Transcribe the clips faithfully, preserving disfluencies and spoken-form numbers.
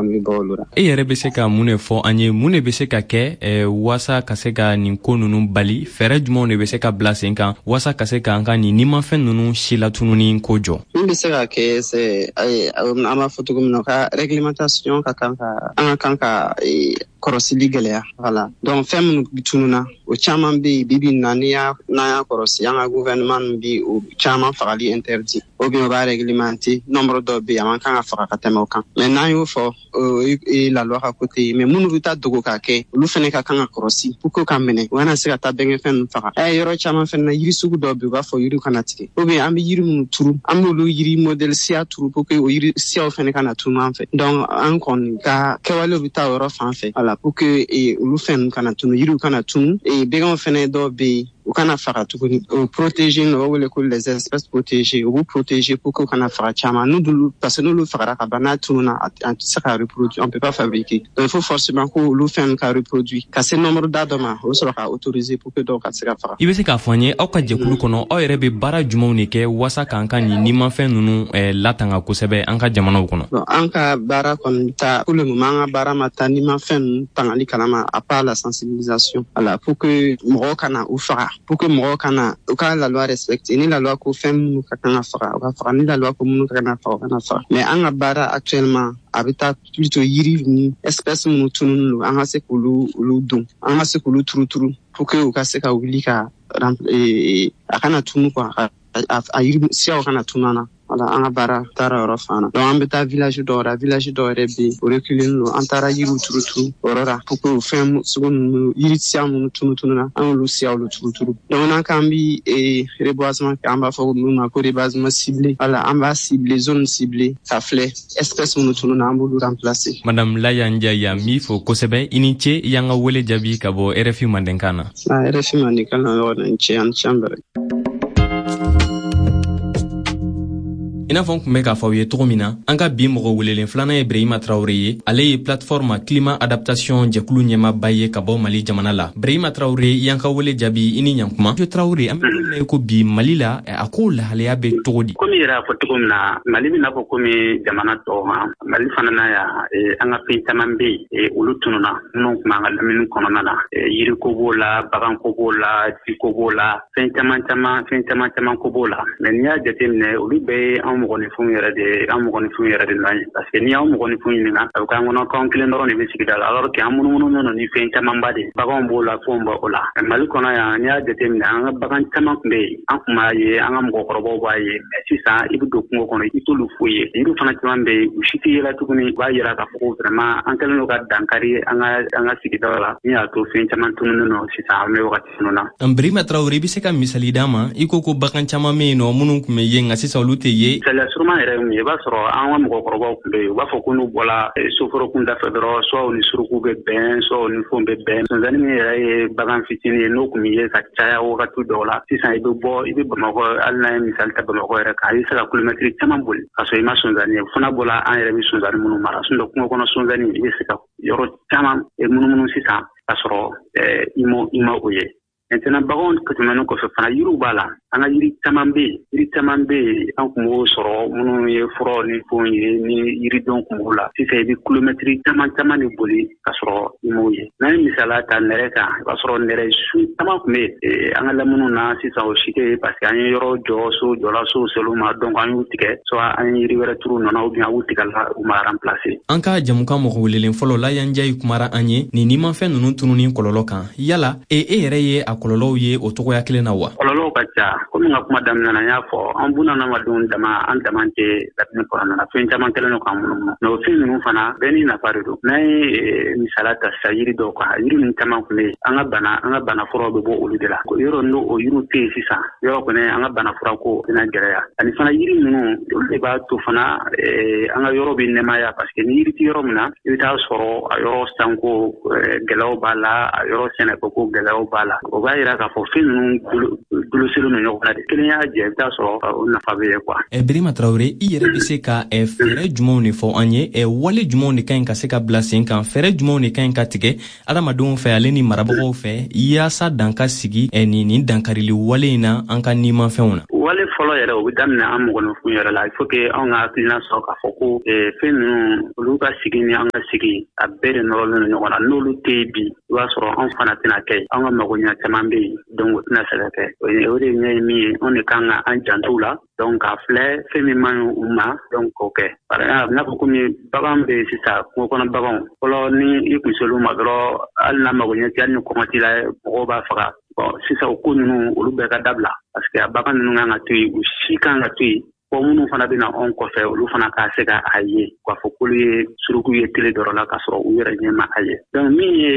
kɔni bɛ bɔ olu la. E yɛrɛ bɛ se ka mun de fɔ an ye, mun de bɛ se ka kɛ eh, wasa ka se ka nin ko ninnu bali, fɛɛrɛ jumɛnw de bɛ se ka bila sen kan wasa ka se ka an ka nin nimafɛn ninnu si latununi ko jɔ? Min bɛ se ka kɛ c'est an b'a fɔ cogo min na ka réglementation ka kan ka an ka kan ka kɔrɔsili gɛlɛya voilà donc fɛn minnu tununa o caman bɛ yen bibi na ni y'a n'an y'a kɔrɔsi an ka gouvernement bi o caman fagali interdit ou bien o b'a réglementer nombre dɔ bɛ yen a man kan ka faga ka tɛmɛ o kan mais n'an y'o fɔ o ye la loi ka côté mais minnu bɛ taa dogo k'a kɛ olu fana ka kan ka kɔrɔsi pour que ka minɛ u kana se ka taa bɛnkɛ fɛn ninnu faga ɛ yɔrɔ caman fana na yiri sugu dɔ bɛ yen u b'a fɔ yiri kana tigɛ ou bien an bɛ yiri minnu turu an b'olu yiri modèle siya turu pour que o yiri siyaw fana kana tunu an fɛ donc an kɔni ka kɛwalew bɛ taa o yɔrɔ fan fɛ voilà pour que olu fɛn kana tunu yiriw kana tunu bɛnkɛw fana dɔw bɛ yen u kana faga tuguni o protéger n'o wele ko les espèces protégées u b'u protéger pour que u kana faga caman n'olu parce que n'olu fagara ka ban n'a tununa a tɛ se ka reproduire on peut pas fabriquer donc il faut forcément ko olu fɛn ka reproduire ka se nombre da dɔ ma o sɔrɔ ka autoriser pour que dɔw ka se ka faga. I bɛ se k'a fɔ an ye aw ka jɛkulu kɔnɔ aw yɛrɛ bɛ baara jumɛnw de kɛ wasa k'an ka nin nimafɛn ninnu latanga kosɛbɛ an ka jamanaw kɔnɔ? Bon an ka baara kɔni ta pour le moment an ka baara ma taa nimafɛn ninnu tangali kalama à part la sensibilisation voilà pour que mɔgɔw kana u faga pour que mɔgɔw kana u ka la loi respecter ni la loi ko fɛn minnu ka kan ka faga u ka faga ni la loi ko minnu ka kan ka faga u kana faga mais an ka baara actuellement a bɛ taa plutôt yiri ni espèce minnu tununi don an ka se k'olu olu dun an ka se k'olu turu turu pour que u ka se ka wuli ka a kana tunu quoi a yiri siyaw kana tunu na voilà an ka baara taara yɔrɔ fan na donc an bɛ taa village dɔw la village dɔw yɛrɛ bɛ yen o reculer don an taara yiriw turu turu o yɔrɔ la pour que o fɛn sugu ninnu yiri siya minnu tunu tunu na an y'olu siyaw olu turu turu donc n'an k'an bɛ reboisement kɛ an b'a fɔ minnu ma ko reboisement ciblé voilà an b'a ciblé zone ciblé ka filɛ espèce minnu tunu na an b'olu remplacer. Madame Laya Ndiaye n b'i fo kosɛbɛ i ni ce i y'an ka wele jaabi ka bɔ R F I Mandenkan na. R F I Mandenkan na yɔrɔ la n ce an can bɛrɛ. I n'a fɔ n kun bɛ k'a fɔ aw ye cogo min na an ka bi mɔgɔ welelen filanan ye Brahima Traoré ye ale ye plateforme climat adaptation jɛkulu ɲɛmaaba ye ka bɔ Mali jamana la. Brahima Traoré i y'an ka wele jaabi i ni ɲankuma. Monsieur Traoré an bɛ don min na ko bi Mali la a ko lahalaya bɛ cogo di? Komi yɛrɛ y'a fɔ cogo min na Mali bɛ n'a fɔ komi jamana tɔw ma Mali fana na yan an ka fɛn caman bɛ yen olu tununa minnu tun b'an ka lamini kɔnɔna na yiri ko b'o la bagan ko b'o la ji ko b'o la fɛn caman caman fɛn caman caman ko b'o la mais n'i y'a jateminɛ olu bɛɛ an mɔgɔninfinw yɛrɛ de an mɔgɔninfinw yɛrɛ de nɔ ye parce que n'i y'an mɔgɔninfinw ɲininka a bɛ k'an kɔnɔ k'an kelen dɔrɔn de bɛ sigida la alors que an munumunu nɔ ni fɛn camanba de baganw b'o la fɛnw b'o la Mali kɔnɔ yan n'i y'a jateminɛ an ka bagan caman tun bɛ yen an tun b'a ye an ka mɔgɔkɔrɔbaw b'a ye mais sisan i bɛ don kungo kɔnɔ i t'olu foyi ye yiriw fana caman bɛ yen u si tɛ yɛlɛ tuguni u b'a yira k'a fɔ ko vraiment an kɛlen don ka dankari an ka an ka sigidaw la min y'a to fɛn caman tununnen don sisan an bɛ wagati minnu na. Brahima Traoré i bɛ se ka misali d'a ma i ko ko bagan caman bɛ yen nɔ minnu tun bɛ yen nka sisan olu tɛ ye. Misaliya suruma yɛrɛ ye mun ye i b'a sɔrɔ an ka mɔgɔkɔrɔbaw tun bɛ yen u b'a fɔ ko n'u bɔra soforokun dafɛ dɔrɔn soit u ni suruku bɛ bɛn soit u ni fɛnw bɛ bɛn sonsanni min yɛrɛ ye bagan fitinin ye n'o tun bɛ ye ka caya wagati dɔw la sisan i bɛ bɔ i bɛ Bamakɔ hali n'a ye misali ta Bamakɔ yɛrɛ kan i bɛ se ka kilomɛtiri caman boli k'a sɔrɔ i ma sonsanni ye fana bɔra an yɛrɛ bɛ sonsanni minnu mara sinon kungo kɔnɔ sonsanni i bɛ se ka yɔrɔ caman munumunu sisan k'a sɔrɔ i ma i ma o ye. Maintenant baganw tɛmɛnen kɔfɛ fana yiriw b'a la an ka yiri caman bɛ yen yiri caman bɛ yen an tun b'o sɔrɔ minnu ye furaw ni fɛnw ye ni yiridenw tun b'o la sisan i bɛ kilomɛtiri caman caman de boli ka sɔrɔ i m'o ye n'an ye misaliya ta nɛrɛ kan i b'a sɔrɔ nɛrɛ su caman tun bɛ yen an ka laminiw na sisan o si tɛ yen parce que an ye yɔrɔ jɔ so jɔla so selu ma donc an y'u tigɛ soit an ye yiri wɛrɛ turu nana ou bien an y'u tigɛ la u ma remplacer. An ka jamukan mɔgɔ welelen fɔlɔ Laya Ndiaye kumara an ye nin nimafɛn ninnu tununi kɔlɔlɔ kan yala e e yɛrɛ ye a kɔlɔlɔw ye o tɔgɔya kelen na wa? Kɔlɔlɔw ka ca komi n ka kuma daminɛ na n y'a fɔ an bunahadamadenw dama an dama tɛ latini kɔnɔna na fɛn caman kɛlen don k'an munumunu mais o fɛn ninnu fana bɛɛ ni nafa de don n'an ye misaliya ta sisan yiri dɔw kan yiri ninnu caman tun bɛ yen an ka bana an ka bana furaw bɛ bɔ olu de la yɔrɔ n'o o yiriw tɛ yen sisan yɔrɔ kɔni an ka bana fura ko bɛna gɛlɛya ani fana yiri ninnu olu de b'a to fana an ka yɔrɔ bɛ nɛmaya parce que ni yiri tɛ yɔrɔ min na i bɛ taa sɔrɔ a yɔrɔ sanko gɛlɛyaw b'a la a yɔrɔ sɛnɛko gɛlɛyaw b'a la o b'a yira k'a fɔ fɛn ninnu goloselen don ɲɔgɔn na de kelen y'a jɛ i bɛ taa sɔrɔ o nafa bɛ ye quoi. Brahima Traoré i yɛrɛ bɛ se ka fɛɛrɛ jumɛnw de fɔ an ye wale jumɛnw de ka ɲi ka se ka bila sen kan fɛɛrɛ jumɛnw de ka ɲi ka tigɛ adamadenw fɛ ale ni marabagaw fɛ yaasa dan ka sigi nin nin dankarili wale in na an ka nimafɛnw na. Wale wale fɔlɔ yɛrɛ o bɛ daminɛ an mɔgɔninfin yɛrɛ la il faut que anw ka hakilina sɔrɔ k'a fɔ ko fɛn ninnu olu ka sigi ni an ka sigi a bɛɛ de nɔrɔlen don ɲɔgɔn na n'olu tɛ yen bi i b'a sɔrɔ anw fana tɛna kɛ an ka magoɲɛ caman bɛ yen donc o tɛna se ka kɛ o de ɲɛ ye min ye anw de kan ka an janto la donc k'a filɛ fɛn min man ɲi u ma donc k'o kɛ par exemple n'a fɔ komi bagan bɛ yen sisan kungo kɔnɔ baganw fɔlɔ ni i kun selu ma dɔrɔn hali n'a magoɲɛ tɛ hali ni kɔngɔ t'i la mɔgɔw b'a faga bon sisan o ko ninnu olu bɛɛ ka dabila parce que a bagan ninnu kan ka to yen u si kan ka to yen fɔ minnu fana bɛ na anw kɔfɛ olu fana k'a se ka a ye k'a fɔ k'olu ye suruku ye tele dɔrɔn la k'a sɔrɔ u yɛrɛ ɲɛ ma a ye donc min ye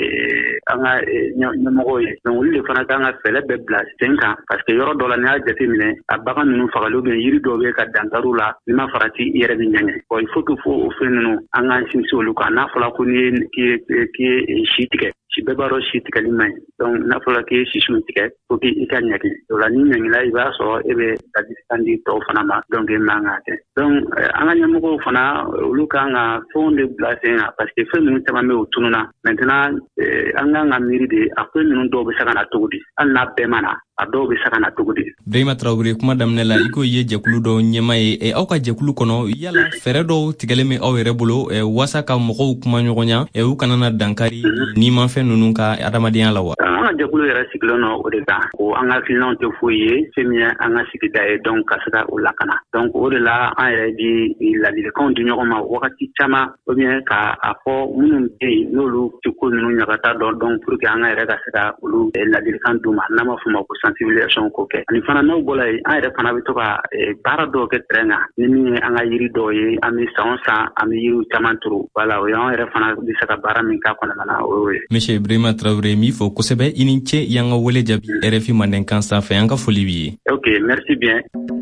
an ka ɲɛmɔgɔw ye donc olu de fana kan ka fɛɛrɛ bɛɛ bila sen kan parce que yɔrɔ dɔ la n'i y'a jateminɛ a bagan ninnu fagali ou bien yiri dɔw bɛ ka dankari la n'i ma farati i yɛrɛ bɛ ɲɛɲɛ bon il faut que fo o fɛn ninnu an k'an sinsin olu kan n'a fɔra ko n'i ye k'i ye si tigɛ si bɛɛ b'a dɔn si tigɛli man ɲi donc n'a fɔra k'i ye sisiw tigɛ faut que i ka ɲagi o la n'i ɲagila i b'a sɔrɔ e bɛ ladilikan di tɔw fana ma donc e man ka kɛ donc an ka ɲɛmɔgɔw fana olu kan ka fɛnw de bila sen kan parce que fɛn ninnu caman bɛ o tununa maintenant an kan ka miiri de a fɛn ninnu dɔw bɛ se ka na cogo di hali n'a bɛɛ ma na a dɔw bɛ se ka na cogo di. Brahima Traoré kuma daminɛ la i ko ye jɛkulu dɔ ɲɛma ye aw ka jɛkulu kɔnɔ yala fɛɛrɛ dɔw tigɛlen bɛ aw yɛrɛ bolo waasa ka mɔgɔw kuma ɲɔgɔnya u kana na dankari ni ma fɛn ninnu ka adamadenya la wa. An ka jɛkulu yɛrɛ sigilen don o de kan ko an ka hakilinaw tɛ foyi ye fɛn min ye an ka sigida ye donc ka se ka o lakana donc o de la an yɛrɛ di ladilikanw di ɲɔgɔn ma wagati caman ou bien ka a fɔ minnu bɛ yen n'olu tɛ ko ninnu ɲagata dɔn donc pour que an ka yɛrɛ ka se ka olu ladilikan d'u ma n'an b'a fɔ o ma ko sensibilisation ko kɛ ani fana n'aw bɔra yen an yɛrɛ fana bɛ to ka baara dɔw kɛ terrain kan ni min ye an ka yiri dɔw ye an bɛ san o san an bɛ yiriw caman turu voilà o ye an yɛrɛ fana bɛ se ka baara min k'a kɔnɔna na o y'o ye. Monsieur Brahima Traoré min fɔ kosɛbɛ i ni ce y'an ka wele jaabi R F I Mandenkan sanfɛ an ka foli b'i ye. Ok merci bien.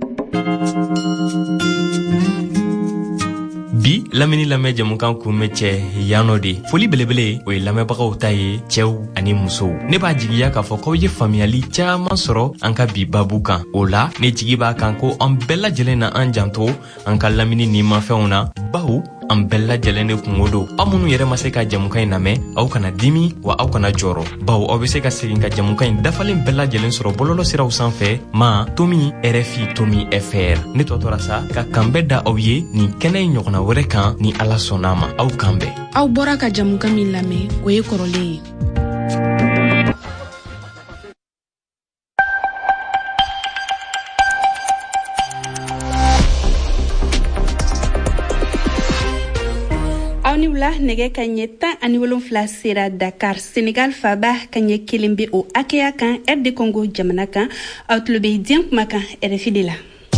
Bi lamini lamɛ jamukan kunmɛ cɛ yanɔ de foli belebele o ye lamɛbagaw ta ye cɛw ani musow ne b'a jigiya k'a fɔ k'aw ye faamuyali caaman sɔrɔ an ka bi babu kan o la ne jigi b'a kan ko an bɛɛ lajɛlen na an janto an ka lamini ni mafɛnw na bawo an bɛɛ lajɛlen de kungo don aw minnu yɛrɛ ma se ka jamukan in lamɛn aw kana dimi wa aw kana jɔrɔ bawo aw bɛ se ka segin ka jamukan in dafalen bɛɛ lajɛlen sɔrɔ bɔlɔlɔ siraw sanfɛ ma tomi R F I tomi F R ne tɔtɔra sa ka kan bɛɛ da aw ye nin kɛnɛ in ɲɔgɔnna wɛrɛ kan ni ala sɔnna ma aw kan bɛɛ aw bɔra ka jamukan min lamɛn o ye kɔrɔlen ye. Nɛgɛ ka ɲɛ tan ani wolonfila sera Dakar Senegal faba ka ɲɛ kelen bɛ o hakɛya kan R D Congo jamana kan aw tulo bɛ diɲɛ kuma kan R F I de la.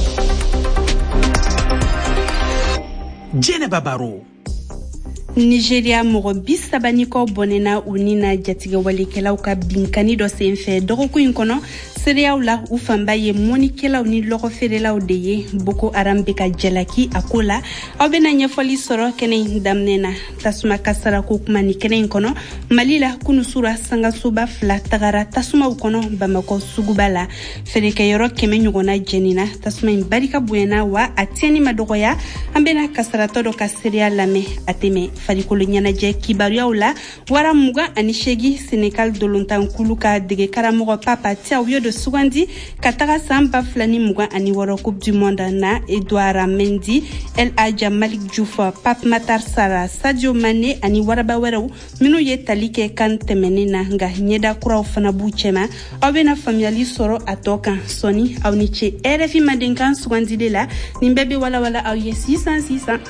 Jɛnɛba Baro. Nigeria mɔgɔ bi saba ni kɔ bɔnɛna u ni na jatigɛ walikɛlaw ka binkani dɔ senfɛ dɔgɔkun in kɔnɔ sereyaw la u fanba ye mɔnikɛlaw ni lɔgɔfeerelaw de ye Boko Haram bɛ ka jalaki a ko la aw bɛna ɲɛfɔli sɔrɔ kɛnɛ in daminɛ na tasuma kasara ko kuma ni kɛnɛ in kɔnɔ Mali la kunusura sangasoba fila tagara tasumaw kɔnɔ Bamakɔ suguba la feerekɛyɔrɔ kɛmɛ ɲɔgɔnna jɛnina tasuma in barika bonyana wa a tiɲɛni ma dɔgɔya an bɛna kasaratɔ dɔ ka sereya lamɛn a tɛmɛ farikolo ɲɛnajɛ kibaruyaw la wara mugan ani seegin Senegal dolontankulu ka dege karamɔgɔ Papa Thiaw de sugandi ka taga san ba fila ni mugan ani wɔɔrɔ Coupe du Monde na Edouard Mendy, El Hadja Malik Diouf, Pape Matar Sarr, Sadio Mané ani waraba wɛrɛw minnu ye tali kɛ kan tɛmɛnen na nka ɲɛda kuraw fana b'u cɛma aw bɛna faamuyali sɔrɔ a tɔ kan sɔni aw ni ce R F I Mandenkan sugandile la nin bɛɛ bɛ walawala aw ye sisan sisan.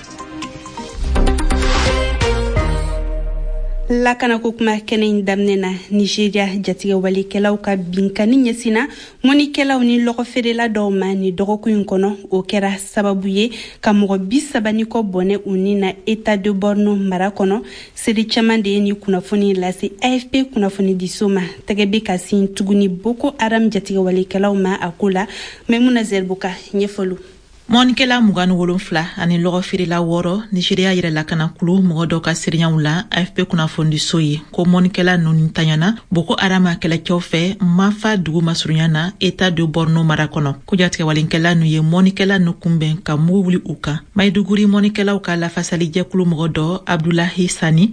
Lakanako kuma kɛnɛ in daminɛ na Nigeria jatigɛ walikɛlaw ka binkani ɲɛsina mɔnikɛlaw ni lɔgɔfeerela dɔw ma ni dɔgɔkun in kɔnɔ o kɛra sababu ye ka mɔgɔ bi saba ni kɔ bɔnɛ u ni na État de Borno mara kɔnɔ seri caman de ye ni kunnafoni lase A F P kunnafoni diso ma tɛgɛ bɛ ka sin tuguni Boko Haram jatigɛ walikɛlaw ma a ko la Maimuna Zerbuka ɲɛfɔlu. Mɔnikɛla mugan ni wolonfila ani lɔgɔfeerela wɔɔrɔ Nigeria yɛrɛ lakanakulu mɔgɔ dɔw ka seereyaw la A F P kunnafonidiso ye ko mɔnikɛla ninnu tanyana Boko Haram kɛlɛcɛw fɛ Mafa dugu masurunya na État de Borno mara kɔnɔ ko jatigɛ walenkɛla ninnu ye mɔnikɛla ninnu kunbɛn ka mugu wuli u kan Maiduguri mɔnikɛlaw ka lafasali jɛkulu mɔgɔ dɔ Abdullahi Sani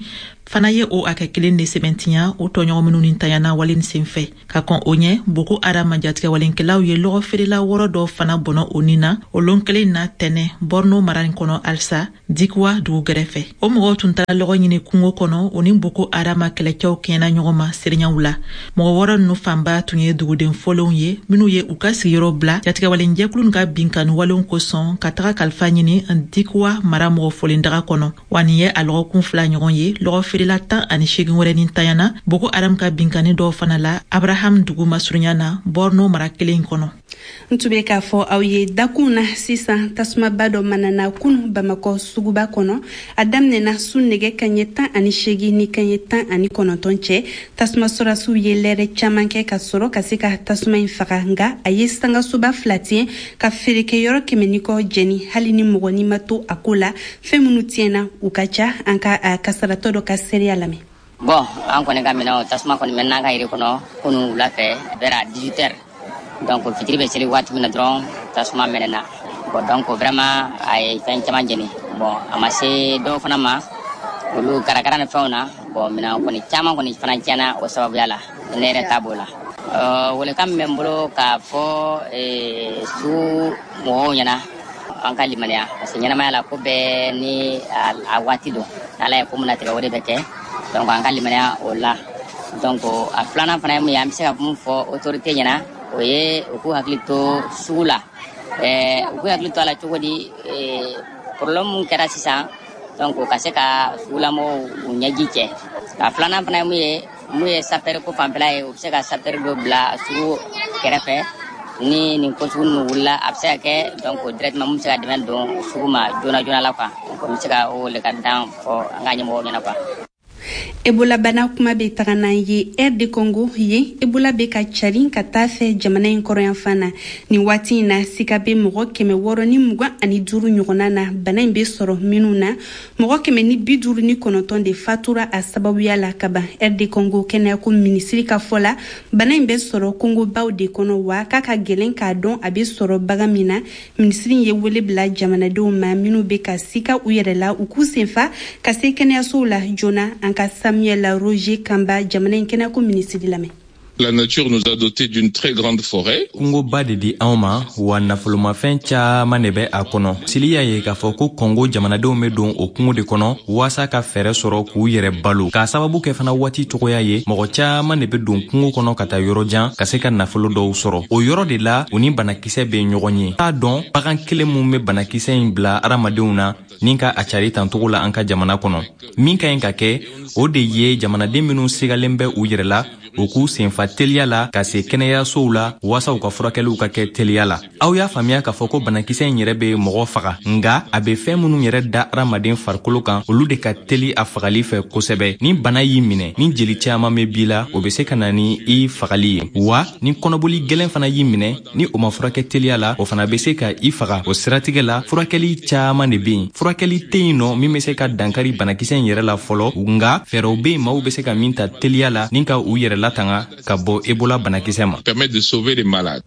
fana ye o akɛ kelen de sɛbɛntiya o tɔɲɔgɔn minnu ni tanyana wale ni senfɛ ka kɔn o ɲɛ Boko Haram jatigɛ walenkɛlaw ye lɔgɔ feerela wɔrɔ dɔ fana bɔnɔ o nin na o lon kelen na tɛnɛ Borno mara in kɔnɔ alisa Dikwa dugu gɛrɛfɛ o mɔgɔw tun taara lɔgɔ ɲini kungo kɔnɔ o ni Boko Haram kɛlɛcɛw kɛɲɛna ɲɔgɔn ma serenyaw la mɔgɔ wɔrɔ ninnu fanba tun ye duguden fɔlɔw ye minnu ye u ka sigiyɔrɔ bila jatigɛ walenjɛkulu ka binkani walenw kosɔn ka taga kalifa ɲini Dikwa mara mɔgɔ fɔlen daga kɔnɔ wa nin ye a lɔgɔkun fila ɲɔgɔn ye lɔgɔ feerela tan ani segin wɛrɛ ni tanyana Boko Haram ka binkani dɔw fana la Abraham dugu masurunya na Borno mara kelen kɔnɔ. Ntube k'a fɔ aw ye dakun na sisan tasumaba dɔ manana kunu Bamakɔ suguba kɔnɔ a daminɛna su nɛgɛ kanɲɛ tan ani segin ni kanɲɛ tan ani kɔnɔntɔn cɛ tasuma sɔrɔsiw ye lɛrɛ caman kɛ ka sɔrɔ ka se ka tasuma in faga nka a ye sangasoba fila tiɲɛ ka feerekɛyɔrɔ kɛmɛ ni kɔ jɛni hali ni mɔgɔ ni ma to a ko la fɛn minnu tiɲɛna u ka ca an ka kasaratɔ dɔ ka seereya lamɛn. Bon an kɔni ka minɛw tasuma kɔni mɛnna ka yiri kɔnɔ kunu wula fɛ vers dix-huit heures donc fitiri bɛ seli waati min na dɔrɔn tasuma mɛnɛna bon donc vraiment a ye fɛn caman jeni bon a ma se dɔw fana ma olu karakara ni fɛnw na bon minɛn kɔni caman kɔni fana tiɲɛna o sababuya la ne yɛrɛ t'a b'o la welekan min bɛ n bolo k'a fɔ su mɔgɔw ɲɛna an ka limaniya parce que ɲɛnamaya la ko bɛɛ ni a waati don n'ala ye ko min natigɛ o de bɛ kɛ donc an ka limaniya o la donc a filanan fana ye mun ye an bɛ se ka mun fɔ autorité ɲɛna o ye u k'u hakili to sugu la u k'u hakili to a la cogo di problème mun kɛra sisan donc ka se ka sugulamɔgɔw u ɲɛji cɛ a filanan fana ye mun ye mun ye sapɛri ko fanfɛla ye u bɛ se ka sapɛri dɔ bila sugu kɛrɛfɛ ni nin ko sugu ninnu wulila a bɛ se ka kɛ donc directement mun bɛ se ka dɛmɛ don sugu ma joona joona la quoi donc n bɛ se ka o lekan fɔ an ka ɲɛmɔgɔw ɲɛna quoi. Ebola bana kuma be taga n'an ye R D Congo ye Ebola be ka carin ka taa fɛ jamana in kɔrɔ yan fana ni waati in na sika be mɔgɔ kɛmɛ wɔɔrɔ ni mugan ani duuru ɲɔgɔnna na bana in be sɔrɔ minnu na mɔgɔ kɛmɛ ni bi duuru ni kɔnɔntɔn de fatura a sababuya la ka ban R D Congo kɛnɛyako minisiri ka fɔ la bana in be sɔrɔ Congo baw de kɔnɔ wa k'a ka gɛlɛn k'a dɔn a be sɔrɔ bagan min na minisiri ye wele bila jamanadenw ma minnu be ka sika u yɛrɛ la u k'u senfa ka se kɛnɛyasow la joona an ka Samuel Roger Kamba jamana in kɛnɛyako minisiri lamɛn. La nature nous a doté d'une très grande forêt. Kungo ba de di anw ma wa nafolomafɛn caman de bɛ a kɔnɔ. Sili y'a ye k'a fɔ ko Congo jamanadenw bɛ don o kungo de kɔnɔ waasa ka fɛɛrɛ sɔrɔ k'u yɛrɛ balo. K'a sababu kɛ fana waati cogoya ye mɔgɔ caman de bɛ don kungo kɔnɔ ka taa yɔrɔ jan ka se ka nafolo dɔw sɔrɔ. O yɔrɔ de la u ni banakisɛ bɛ ɲɔgɔn ye. T'a dɔn bagan kelen mun bɛ banakisɛ in bila adamadenw na ni ka a cari tantogo la an ka jamana kɔnɔ. Min ka ɲi ka kɛ o de ye jamanaden minnu sigalen bɛ u yɛrɛ la u k'u senfa teliya la ka se kɛnɛyasow la waasa u ka furakɛliw ka kɛ teliya la. Aw y'a faamuya k'a fɔ ko banakisɛ in yɛrɛ bɛ mɔgɔ faga nga a bɛ fɛn minnu yɛrɛ da adamaden farikolo kan olu de ka teli a fagali fɛ kosɛbɛ. Ni bana y'i minɛ ni jeli caman bɛ b'i la o bɛ se ka na ni i fagali ye wa ni kɔnɔboli gɛlɛn fana y'i minɛ ni o ma furakɛ teliya la o fana bɛ se ka i faga. O siratigɛ la furakɛli caman de bɛ yen. Furakɛli tɛ yen nɔ min bɛ se ka dankari banakisɛ in yɛrɛ la fɔlɔ nga fɛɛrɛw bɛ yen maaw bɛ se ka min ta teliya la ni ka u yɛrɛ latanga ka bɔ Ebola banakisɛ ma. Permet de sauver les malades.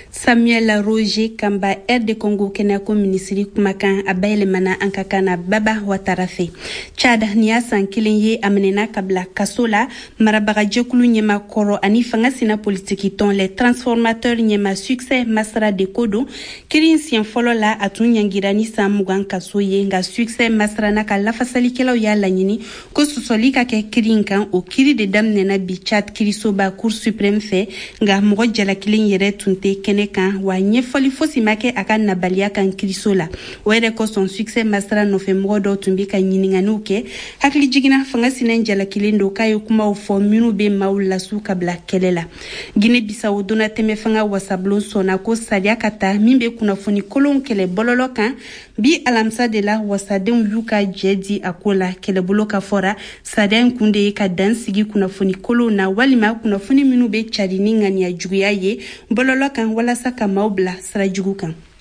Samuel Roger Kamba R D Congo kɛnɛyako minisiri kumakan a bayɛlɛmana an ka kan na Baba Watara fɛ. Chad ni y'a san kelen ye a minɛna ka bila kaso la marabagajɛkulu ɲɛmakɔrɔ ani fanga sina politiki tɔn les transformateurs ɲɛma succès Masara de ko don kiri siɲɛ fɔlɔ la a tun ɲangira ni san mugan kaso ye nka succès Masara n'a ka lafasalikɛlaw y'a laɲini ko sɔsɔli ka kɛ kiri in kan o kiri de daminɛna bi Chad kirisoba cour suprême fɛ nka mɔgɔ jalakilen yɛrɛ tun tɛ kɛnɛ kan wa ɲɛfɔli fosi ma kɛ a ka nabaliya kan kiriso la o yɛrɛ kosɔn succès Masara nɔfɛ mɔgɔ dɔw tun bɛ ka ɲininganiw kɛ hakili jiginna fanga sinɛ jalakilen don k'a ye kumaw fɔ minnu bɛ maaw lasu ka bila kɛlɛ la Guinée Bissau donna tɛmɛ fanga wasabulon sɔnna ko sariya ka ta min bɛ kunnafoni kolonw kɛlɛ bɔlɔlɔ kan bi alamisa de la wasadenw y'u ka jɛ di a ko la kɛlɛbolo ka fɔra sariya in kun de ye ka dan sigi kunnafoni kolonw na walima kunnafoni minnu bɛ cari ni ŋaniya juguya ye bɔlɔlɔ kan walasa ka maaw bila sira jugu kan.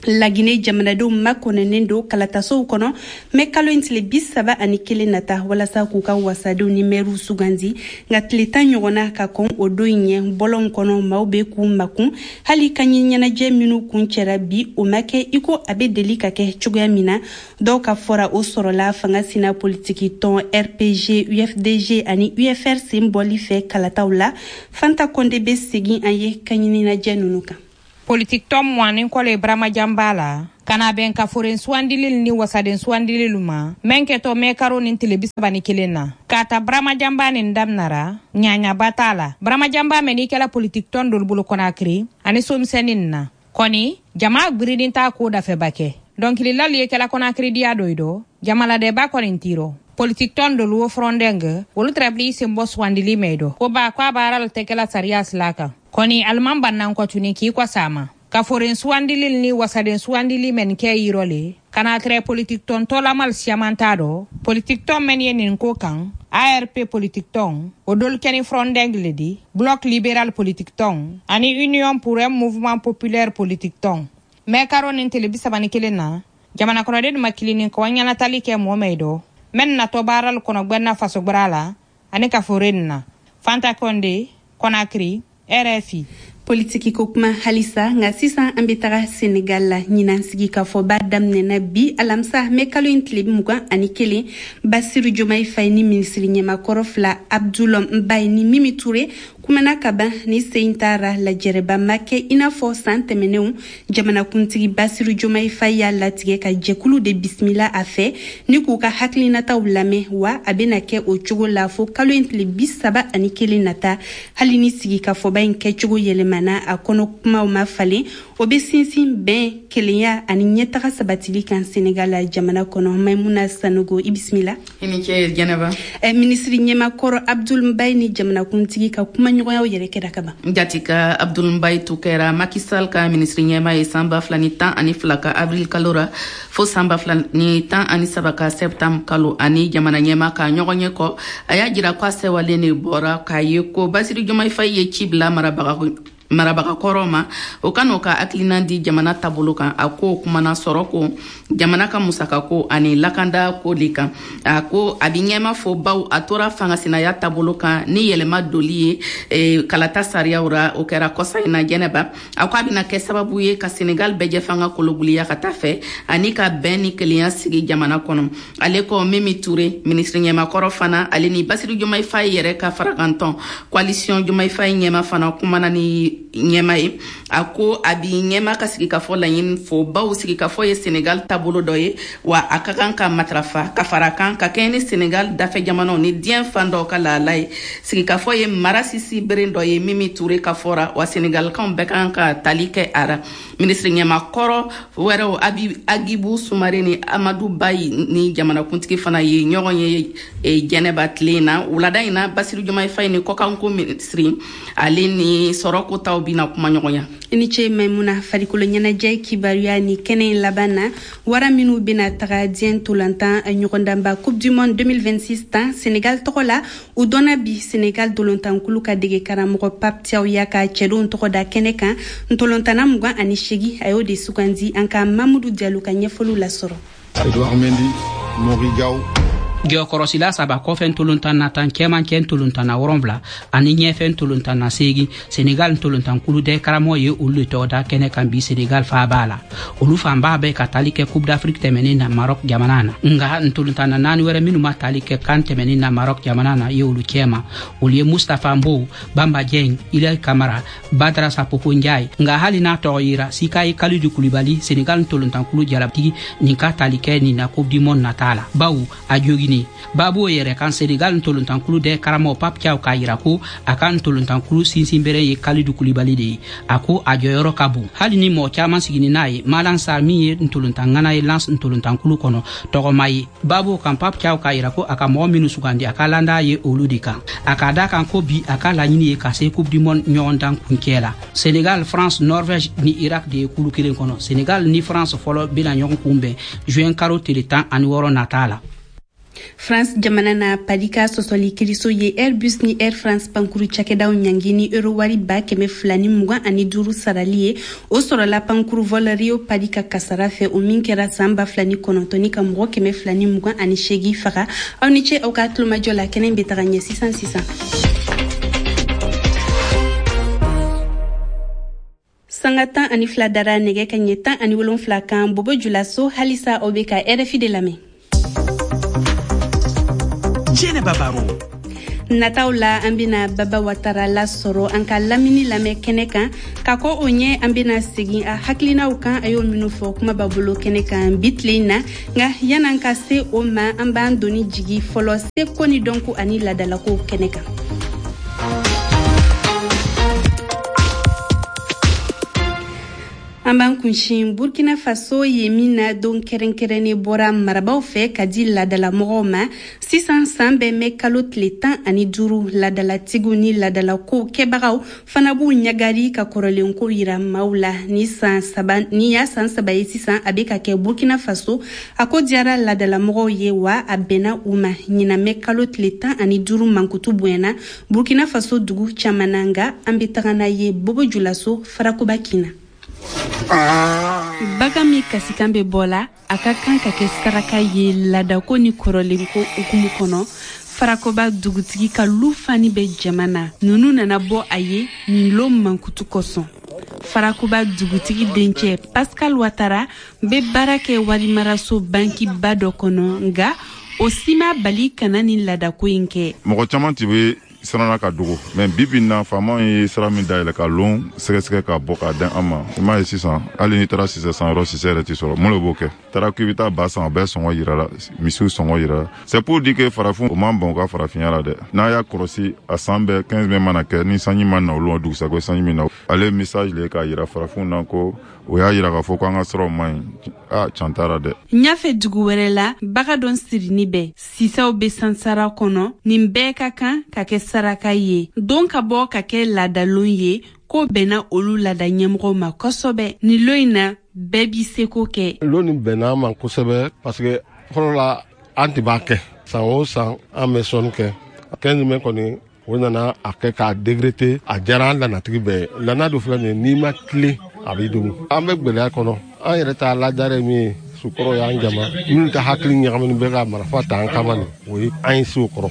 Laginɛ jamanadenw ma kɔnɔnen don kalatasow kɔnɔ mɛ kalo in tile bi saba ani kelen nata walasa k'u ka wasadenw ni mɛriw sugandi nka tile tan ɲɔgɔnna ka kɔn o don ɲɛ bɔlɔn kɔnɔ maaw bɛ k'u makun hali ka ɲɛ ɲɛnajɛ minnu kun cɛra bi o ma kɛ iko a bɛ deli ka kɛ cogoya min na dɔw ka fɔra o sɔrɔla fanga sina politiki tɔn R P G U F D G ani U F R sen bɔli fɛ kalataw la Fanta Konde bɛ segin an ye ka ɲɛnajɛ ninnu kan. Politique tom mwanin kole Brahma Jambala kana ben ka foren swandilil ni wasaden swandilil ma menke to me karo nin telebisa bani kelena kata Brahma Jamba ni ndamnara nyanya batala Brahma Jamba meni kala politique ton dol bulu Conakry ani som senin na koni jama gridin ta ko da fe bake donc li lali kala Conakry dia doido jama la de ba konin tiro politique ton dol wo frondeng wolu trabli sembo swandili medo ko ba kwa baral tekela sarias laka koni alman bannan ko tuni ki kwa sama ka foren suandilil ni wasaden suandili men ke yirole kana tre politique ton tola mal siamantado politique ton men yenin ko kan A R P politique ton odol keni front d'angle di bloc libéral politique ton ani union pour un mouvement populaire politique ton me karonin telebisa bani kelena jamana kono de makilini ko nyana tali ke momedo men na to baral kono gbenna faso brala ani ka forenna Fanta Konde Conakry R F I. Politiki ko kuma halisa nga sisan an bɛ taga Senegal la ɲinan sigi ka fɔ ba daminɛna bi alamisa mɛ kalo in tile mugan ani kelen Basiru Jomayi Faye ni minisiri ɲɛmakɔrɔ fila Abdoul Mbaye ni Mimi Touré kumana ka ban ni sen taara lajɛrɛba ma kɛ i n'a fɔ san tɛmɛnenw jamanakuntigi Basiru Jomayi Faye y'a latigɛ ka jɛkulu de bisimila a fɛ ni k'u ka hakilinataw lamɛn wa a bɛna kɛ o cogo la fo kalo in tile bi saba ani kelen nata hali ni sigi ka fɔba in kɛcogo yɛlɛmana a kɔnɔ kumaw ma falen o bɛ sinsin bɛn kelenya ani ɲɛtaga sabatili kan Senegal la jamana kɔnɔ Maimuna Sanogo i bisimila. I ni ce Jɛnɛba. Eh, minisiri ɲɛmakɔrɔ Abdoul Mbaye ni jamanakuntigi ka kuma ɲɔgɔnyaw yɛrɛ kɛra ka ban. Jatika Abdoul Mbaye tu kɛra Macky Sall ka minisiri ɲɛma ye san ba fila ni tan ani fila ka avril kalo ra fo san ba fila ni tan ani saba ka septembre kalo ani jamana ɲɛma ka ɲɔgɔn ye kɔ a y'a jira ko a sɛwalen de bɔra k'a ye ko Basiru Jomayi Faye ye ci bila marabaga marabaga kɔrɔ ma o ka n'o ka hakilina di jamana taabolo kan a ko kumana sɔrɔ ko jamana ka musaka ko ani lakanda ko de kan a ko a bɛ ɲɛma fɔ baw a tora fangasinaya taabolo kan ni yɛlɛma doli ye e, kalata sariyaw ra o kɛra kɔsa in na Jɛnɛba a ko a bɛna kɛ sababu ye ka Senegal bɛɛ jɛ fanga kolobuliya ka taa fɛ ani ka bɛn ni kelenya sigi jamana kɔnɔ ale ko Mimi Touré minisiri ɲɛmakɔrɔ fana ale ni Basiru Jomayi Faye yɛrɛ ka farakantɔn coalition Jomayi Faye ɲɛma fana kumana ni ɲɛma ye a ko a bi ɲɛma ka sigi ka fɔ laɲini fɔ baw sigi ka fɔ ye Senegal taabolo dɔ ye wa a ka kan ka matarafa ka fara kan ka kɛ ni Senegal dafɛ jamanaw ni diɲɛ fan dɔw ka lahala ye sigi ka fɔ ye mara sisi bere dɔ ye Mimi Touré ka fɔra wa Senegalkanw bɛɛ kan ka tali kɛ a ra minisiri ɲɛmakɔrɔ wɛrɛw Agibu Sumare ni Amadu Bayi ni jamanakuntigi fana ye ɲɔgɔn ye e, Jɛnɛba tile in na wulada in na Basiru Jomayi Faye ni kɔkanko minisiri ale ni sɔrɔko taw bina kuma ɲɔgɔnya. I ni ce Maimuna farikolo ɲɛnajɛ kibaruya ni kɛnɛ in laban na wara minnu bena taga diɲɛ ntolantan ɲɔgɔndanba Coupe du Monde deux mille vingt-six tan Senegal tɔgɔ la u dɔnna bi Senegal dolontankulu ka dege karamɔgɔ Pape Thiaw y'a ka cɛdenw tɔgɔ da kɛnɛ kan ntolantana mugan ani segi a y'o de sugandi an ka Mamudu Diallo ka ɲɛfɔliw lasɔrɔ. Edouard Mendy, Morigao. Geokɔrɔsila saba kɔfɛ ntolontan na tan cɛmancɛ ntolontan na wɔrɔnwula ani ɲɛfɛ ntolontan na seegin Senegal ntolontan kulu dɛ karamɔgɔ ye olu de tɔgɔ da kɛnɛ kan bi Senegal fa b'a la olu fan b'a bɛ ka tali kɛ Coupe d'Afrique tɛmɛnen na Maroc jamana na nga ntolontan na naani wɛrɛ minnu ma tali kɛ kan tɛmɛnen na Maroc jamana na ye olu cɛma olu ye Mustafa Mbow Bamba Dieng Ilay Kamara Badara Sapoko Ndiaye nga hali n'a tɔgɔ yira Sikayi Kalidou Koulibaly Senegal ntolontan kulu jalabtigi nin ka tali kɛ nin na Coupe du Monde nata la bawu a jogi Babu yɛrɛ kan Senegal ntolontankulu dɛ karamɔgɔ Pape Thiaw k'a yira ko a ka ntolontankulu sinsinbere ye Kalidou Koulibaly de ye a ko a jɔyɔrɔ ka bon hali ni mɔgɔ caman sigini n'a ye Malan Sarr min ye ntolontaŋana ye Lens ntolontankulu kɔnɔ tɔgɔma ye Babu kan Pape Thiaw k'a yira ko a ka mɔgɔ minnu sugandi a ka landa ye olu de kan a ka da kan ko bi a ka laɲini ye ka se Coupe du Monde ɲɔgɔndan kuncɛ la Senegal France Norvège ni Irak de ye kulu kelen kɔnɔ Senegal ni France fɔlɔ bena ɲɔgɔn kunbɛn juin karo tile tan ani wɔɔrɔ nata la. France jamana na padika sosoli kiriso ye Airbus ni Air France pankuru chakeda nyangini euro wari ba keme flani mugan ani duru saraliye o soro la pankuru volario padika kasara fe o minkera samba flani konontoni kamro keme flani mugan ani shegi fara oniche okatlu majola kenen betaganye six cents six cents. Sangatan ani fladara nege kanyeta ani wolon flakan bobo julaso halisa obeka R F I de lame. Jene babaro Nataula ambina baba watara la soro anka lamini lame keneka kako onye ambina sigi a haklina ukan ayo minufo kuma babulo keneka bitlina nga yananka se oma ambandoni jigi folo se koni donku ani ladalako keneka. Amban kunshin Burkina Faso yemina don keren kerene bora marabaw fe kadi ladala mogoma six cents sambe me kalot letan ani duru ladala tiguni ladala ko kebagaw fanabu nyagari ka korolen ko ira maula ni san saban ni ya san sabaye six cents abeka ke Burkina Faso ako diara ladala mogo yewa abena uma nyina me kalot letan ani duru mankutu buena Burkina Faso dugu chamananga ambitagana ye bobo julaso farakubakina. Bagami kasikambe bola akakan kake saraka ye ladako ni korolenko ukumu kono farakoba dugutigi ka lufani be jamana nunu nana bo aye ni lo mankutu koson farakoba dugutigi denche Pascal Ouattara be barake wari maraso banki bado kono nga osima bali kanani ladako inke mogo chaman tibe sarana ka dogo mais bibina fama yi sarami daile ka long sege ka boka den ama ma yi six cents ali ni tara six cents euros six reti soro mo le boke tara kubita basan be songo yira misu songo yira c'est pour dire que farafun o man bon ka farafin yala de na ya krosi asambe quinze me manake ni sanyi man na lo du sa ko sanyi mi na ale message le ka yira farafun nanko o ya yira ka fo ko nga soro man a chantara de nyafe dugu werela baga don sirini be sisa o be sansara kono nimbe kakan kake saraka ye don ka bo kake ladalon ye ko bena olu lada nyemgo ma kosobe ni loina bebi seko ke loni bena man kosobe parce que holola antibake san o san ameson ke quinze men koni wona ake ka dégré a jaran la natigi be lana do flane ni ma clé abidu ambe gbele kono an yere ta la dare mi sukoro ya njama min ta hakli nyamani be ga marafa ta an kamani wi an sukoro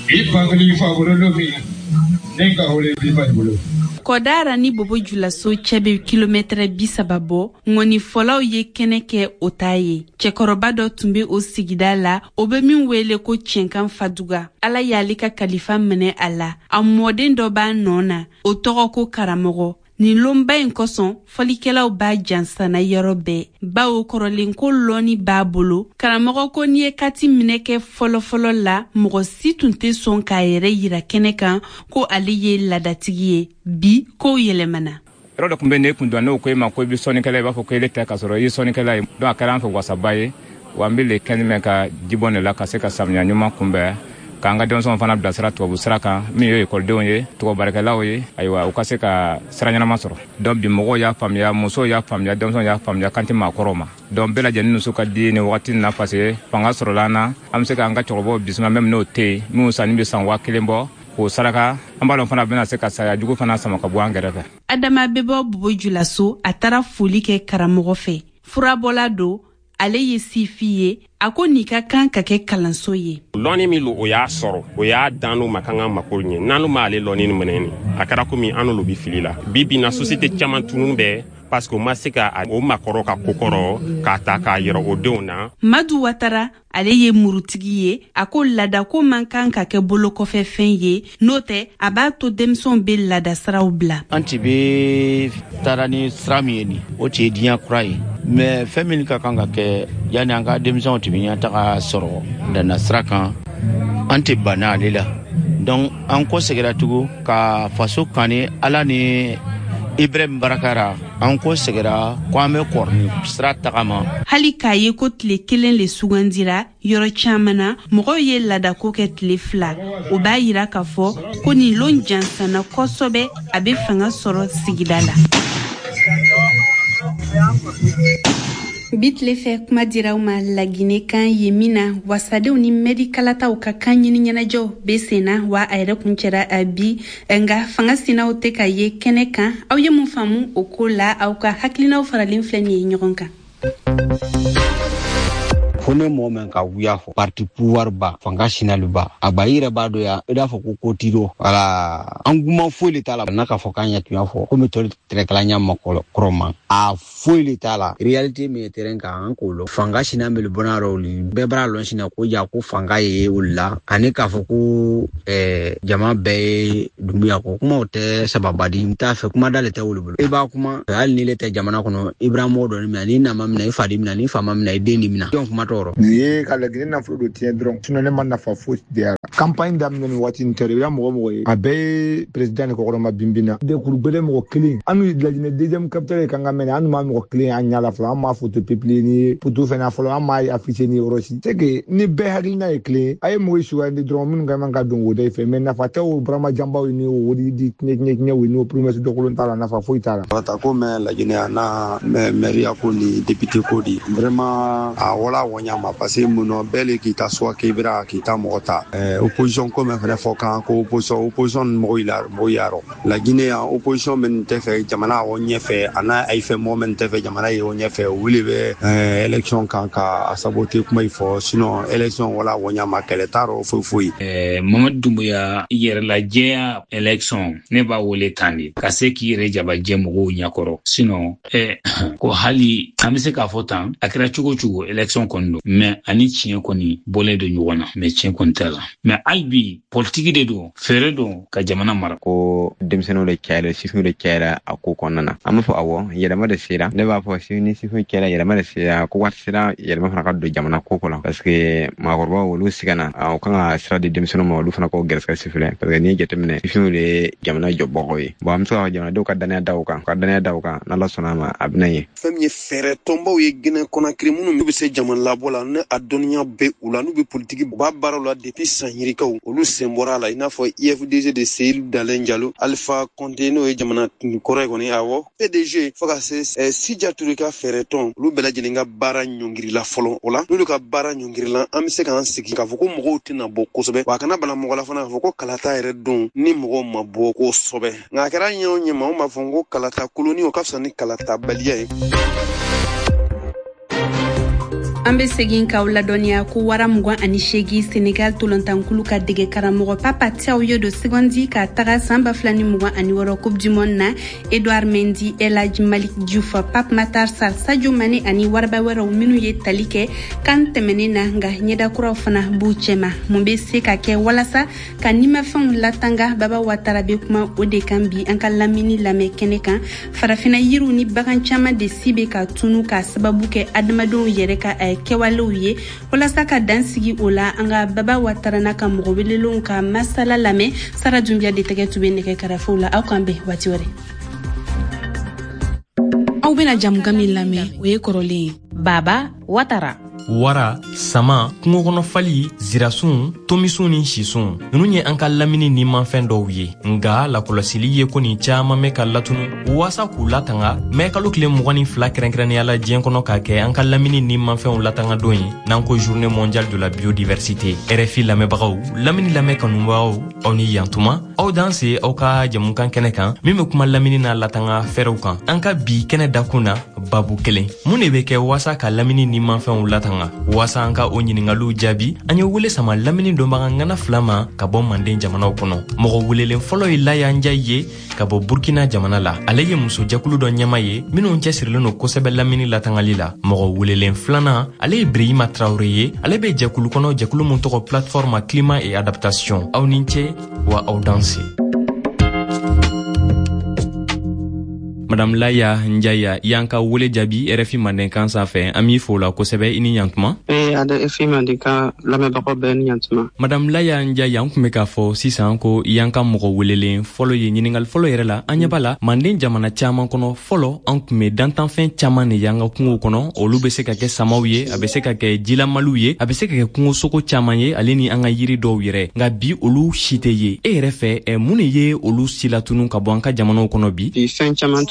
kodara ni bobo julaso chebe kilometre bisababo ngoni folaw ye keneke otaye chekoroba do tumbe o sigidala obe min wele ko chenkan faduga ala yalika kalifa mene ala amoden do ba nona o togo ko karamogo ni lomba en koson folikelaw ba jansana yorobe ba o korolen ko loni ba bolo karamogo ko ni kati mineke folo folo la mogo situnte son ka yere yira kenekan ko aliye ladatigie bi ko yelemana ro do kumbe ne kundwa no ko ma ko bi sonikela ba fo ko ele ta kasoro yi sonikela do akara fo wasabaye wambile kenme ka jibone la ka se ka samnya nyuma kumbe kanga don son fana bla sara to bu sara mi yo école de onye to baraka lawo ye aywa o kase ka saranya na masoro don bi mogo ya famya muso ya famya don son ya famya kanti ma koroma don bela jannu suka di ne wakati na passé panga soro lana am se ka anga chobo bisma même no te mu sani bi san wa kilembo ko saraka ambalo fana bena se ka saya jugo fana sama ka buangere fe adama bebo bubo julaso atara fuli ke karamogo fe furabola do ale ye sifiye ako nika kan ka ke kalanso ye loni mi lo o ya soro o ya danu makanga makolnye nanu ma ale loni ni meneni akara ko mi anu lo bi filila bibi na société chaman tunumbe parce que masika o makoro ka kokoro ka ta ka yero o dona Madu Ouattara ale ye murutigi ye ako lada ko man kan ka ke bolo kɔfɛ fɛn ye note aba to demson be lada saraw bla anti be tarani srami ni o te diya kurai mais femin ka kan ka ke yani an ka demson tibinya ta ka soro da nasrakan anti bana lela donc an ko segera tugu ka faso kane ala ni Ibrahim Barakara an ko segera kwame korni strata kama hali ka ye ko tile kelen le sugandira yoro chamana mogo ye lada ko ke tile fla o ba yira ka fo ko ni lon jansana kosobe abe fanga soro sigidala Bitle fɛ kuma diraw ma Laginɛ kan ye min na wasadenw ni medikalataw ka kan ɲini ɲɛnajɛw be senna wa a yɛrɛ kun cɛra a bi nga fanga sinaw tɛ ka ye kɛnɛ kan. Aw ye mun faamu o ko la aw ka hakilinaw faralen filɛ nin ye ɲɔgɔn kan. Fone mɔgɔ min ka wuya fɔ parti pouvoir ba fanga sinali ba a ba yɛrɛ b'a dɔ ya i b'a fɔ ko kotiro wala an kuma foyi le t'a la n'a ka fɔ k'an ɲɛ tun y'a fɔ komi tɔli tɛrɛkalanya ma kɔrɔ ma a foyi le t'a la réalité min ye terrain kan an k'o lɔ fanga sina bɛ bɔna yɔrɔ li bɛɛ b'a lɔn sina ko ja ko fanga ye o la ani k'a fɔ ko ɛɛ jama bɛɛ ye dumbuya kɔ kumaw tɛ sababadi n t'a fɛ kuma dale tɛ wolo bolo i b'a kuma hali ni le tɛ jamana kɔnɔ Ibrahima dɔ mina ni nama mina i fadi mina ni fama mina i den di mina donc kuma ni ye ka Laginɛ nafolo do tiɲɛ dɔrɔn sinon ne ma nafa foyi de a campagne daminɛ ni waati nin tɛrɛ ya mɔgɔ mɔgɔ ye a bɛɛ ye président ni kɔkɔrɔma bimbina de kurubele mɔgɔ kelen an ni Laginɛ deuxième capitaine kan ka mɛnɛ an ma mɔgɔ kelen an ɲala fɔlɔ an ma photo publier ni photo fɛnɛ fɔlɔ an ma afficher ni yɔrɔ c'est que ni bɛɛ hakilina ye kelen a ye mɔgɔ sugandi dɔrɔn minnu ka man ka don o de fɛ mais nafa tɛ o Burama Jambaw ni o di di ɲɛ ɲɛ ni o promesse dokolon t'a la nafa foyi t'a la ta ko mɛ Laginɛ na mairie ko ni député ko di vraiment a wala wanya ma parce que mun bɛɛ le k'i ta soit k'i bira k'i ta mɔgɔ ta opposition ko mɛ fɛnɛ fɔ kan ko opposition opposition mɔgɔ ila mɔgɔ yarɔ Laginɛ yan opposition min tɛ fɛ jamana o ɲɛfɛ ana ay fɛ mɔgɔ min tɛ fɛ jamana ye o ɲɛfɛ o wuli bɛ élection kan ka saboter kuma i fɔ sinon élection wala wanya ma kɛlɛ taro foyi foyi eh Mamadu Doumbouya yɛrɛ lajɛya élection ne b'a wele tan de ka se k'i yɛrɛ jabajɛ mɔgɔw ɲɛkɔrɔ sinon eh ko hali an bɛ se k'a fɔ tan a kɛra cogo cogo élection kɔni don mais ani tiɲɛ kɔni bɔlen don ɲɔgɔn na mais tiɲɛ kɔni tɛ la mais hali bi politique de don fɛɛrɛ don ka jamana mara ko denmisɛnninw de cayara sifinw de cayara a ko kɔnɔna na an b'a fɔ awɔ yɛlɛma de sera ne b'a fɔ si ni sifinw cayara yɛlɛma de sera ko waati sera yɛlɛma fana ka don jamana ko kɔnɔ parce que maakɔrɔbaw olu sigana o kan ka sira di denmisɛnninw ma olu fana ko gɛrɛsɛgɛ sifilɛ parce que n'i ye jateminɛ sifinw de ye jamana jɔbagaw ye bon an bɛ se ka jamanadenw ka danaya da o kan ka danaya da o kan n'Ala sɔnna a ma a bɛna ye fɛn min ye fɛɛrɛ tɔnbaw ye Guinée Conakry minnu bɛ se jamana labɔ la ne a dɔnniya bɛ u la n'u bɛ politiki u b'a baaraw la depuis san yirikaw olu sen bɔra a la i n'a fɔ I F D G de Seydou Dalein Diallo Alpha Conté n'o ye jamana kɔrɔ ye kɔni awɔ P D G fo ka se Sidja Touré ka fɛɛrɛ tɔn olu bɛɛ lajɛlen ka baara ɲɔngirila fɔlɔ o la n'olu ka baara ɲɔngirila an bɛ se k'an sigi k'a fɔ ko mɔgɔw tɛna bɔ kosɛbɛ wa a kana bala mɔgɔ la fana k'a fɔ ko kalata yɛrɛ don ni mɔgɔw ma bɔ kosɛbɛ nka a kɛra ɲɛ o ɲɛ ma anw b'a fɔ ko kalata koloni o ka fisa ni kalata baliya ye. An be segin k'aw ladɔniya ko wara mugan ani seegin Senegal tolontankulu ka dege karamɔgɔ Papa Thiaw ye do segondi ka taga san ba fila ni mugan ani wɔɔrɔ Coupe du Monde na Edouard Mendy, El Hadji Malick Diouf, Pape Matar Sarr, Sadio Mané ani waraba wɛrɛw minnu ye tali kɛ kan tɛmɛnen na nga ɲɛdakuraw fana b'u cɛma mun be se ka kɛ walasa ka nimafɛnw latanga Baba Watara be kuma o de kan bi an ka lamini lamɛn kɛnɛ kan farafina yiriw ni bagan caman de si be ka tunu ka sababu kɛ adamadenw yɛrɛ ka kɛwalew ye walasa ka dansigi o la an ka Baba Watara n'a ka mɔgɔ welelenw ka masala lamɛn Sara Dunbiya de tɛgɛ tun bɛ nɛgɛ karafow la aw kan bɛn waati wɛrɛ. Aw bɛna jamukan min lamɛn o ye kɔrɔlen ye Baba Watara. Wara, sama, kungo kɔnɔ fali, zirasun, tomisun ni sisun. Nunu ye an ka lamini ni manfɛn dɔw ye. Nga lakɔlɔsili ye ko ni caman mɛ ka latunu wasa k'u latanga mɛ kalo tile mugan ni fila kɛrɛnkɛrɛnnenya la diɲɛ kɔnɔ k'a kɛ an ka lamini ni manfɛnw latanga don ye n'an ko journée mondiale de la biodiversité. R F I lamɛnbagaw, lamini lamɛn kanubagaw, aw ni yantuma, aw dan se aw ka jamukan kɛnɛ kan min bɛ kuma lamini n'a latanga fɛrɛw kan. An ka bi kɛnɛ dakun na babu kelen. Mun de bɛ kɛ wasa ka lamini ni manfɛnw latanga? Wasa an ka o ɲiningaliw jaabi an ye wele sama lamini dɔnbaga ŋana fila ma ka bɔ Manden jamanaw kɔnɔ. Mɔgɔ welelen fɔlɔ ye Laya Njayi ye ka bɔ Burkina jamana la. Ale ye musojɛkulu dɔ ɲɛma ye minnu cɛsirilen don kosɛbɛ lamini latangali la. Mɔgɔ welelen filanan ale ye Brehima Traoré ye. Ale bɛ jɛkulu kɔnɔ jɛkulu mun tɔgɔ Plateforme Climat et Adaptation. Aw ni ce wa aw danse. Madame Laya Njayi y'an ka wele jaabi R F I Mandenkan sanfɛ an b'i fo la kosɛbɛ i ni ɲantuma. Eh a R F I Mandenkan lamɛnbagaw bɛɛ ni ɲantuma. Madame Laya Njayi an tun bɛ k'a fɔ sisan ko y'an ka mɔgɔ welelen fɔlɔ ye ɲiningali fɔlɔ yɛrɛ la an ɲɛ b'a la Manden jamana caman kɔnɔ fɔlɔ an tun bɛ dantanfɛn caman de y'an ka kungo kɔnɔ olu bɛ se ka kɛ samaw ye a bɛ se ka kɛ jilamaliw ye a bɛ se ka kɛ kungosogo caman ye ale ni an ka yiri dɔw yɛrɛ nka bi olu si tɛ ye e yɛrɛ fɛ mun de ye olu si latunu ka bɔ an ka jamanaw kɔnɔ bi. Bi fɛn caman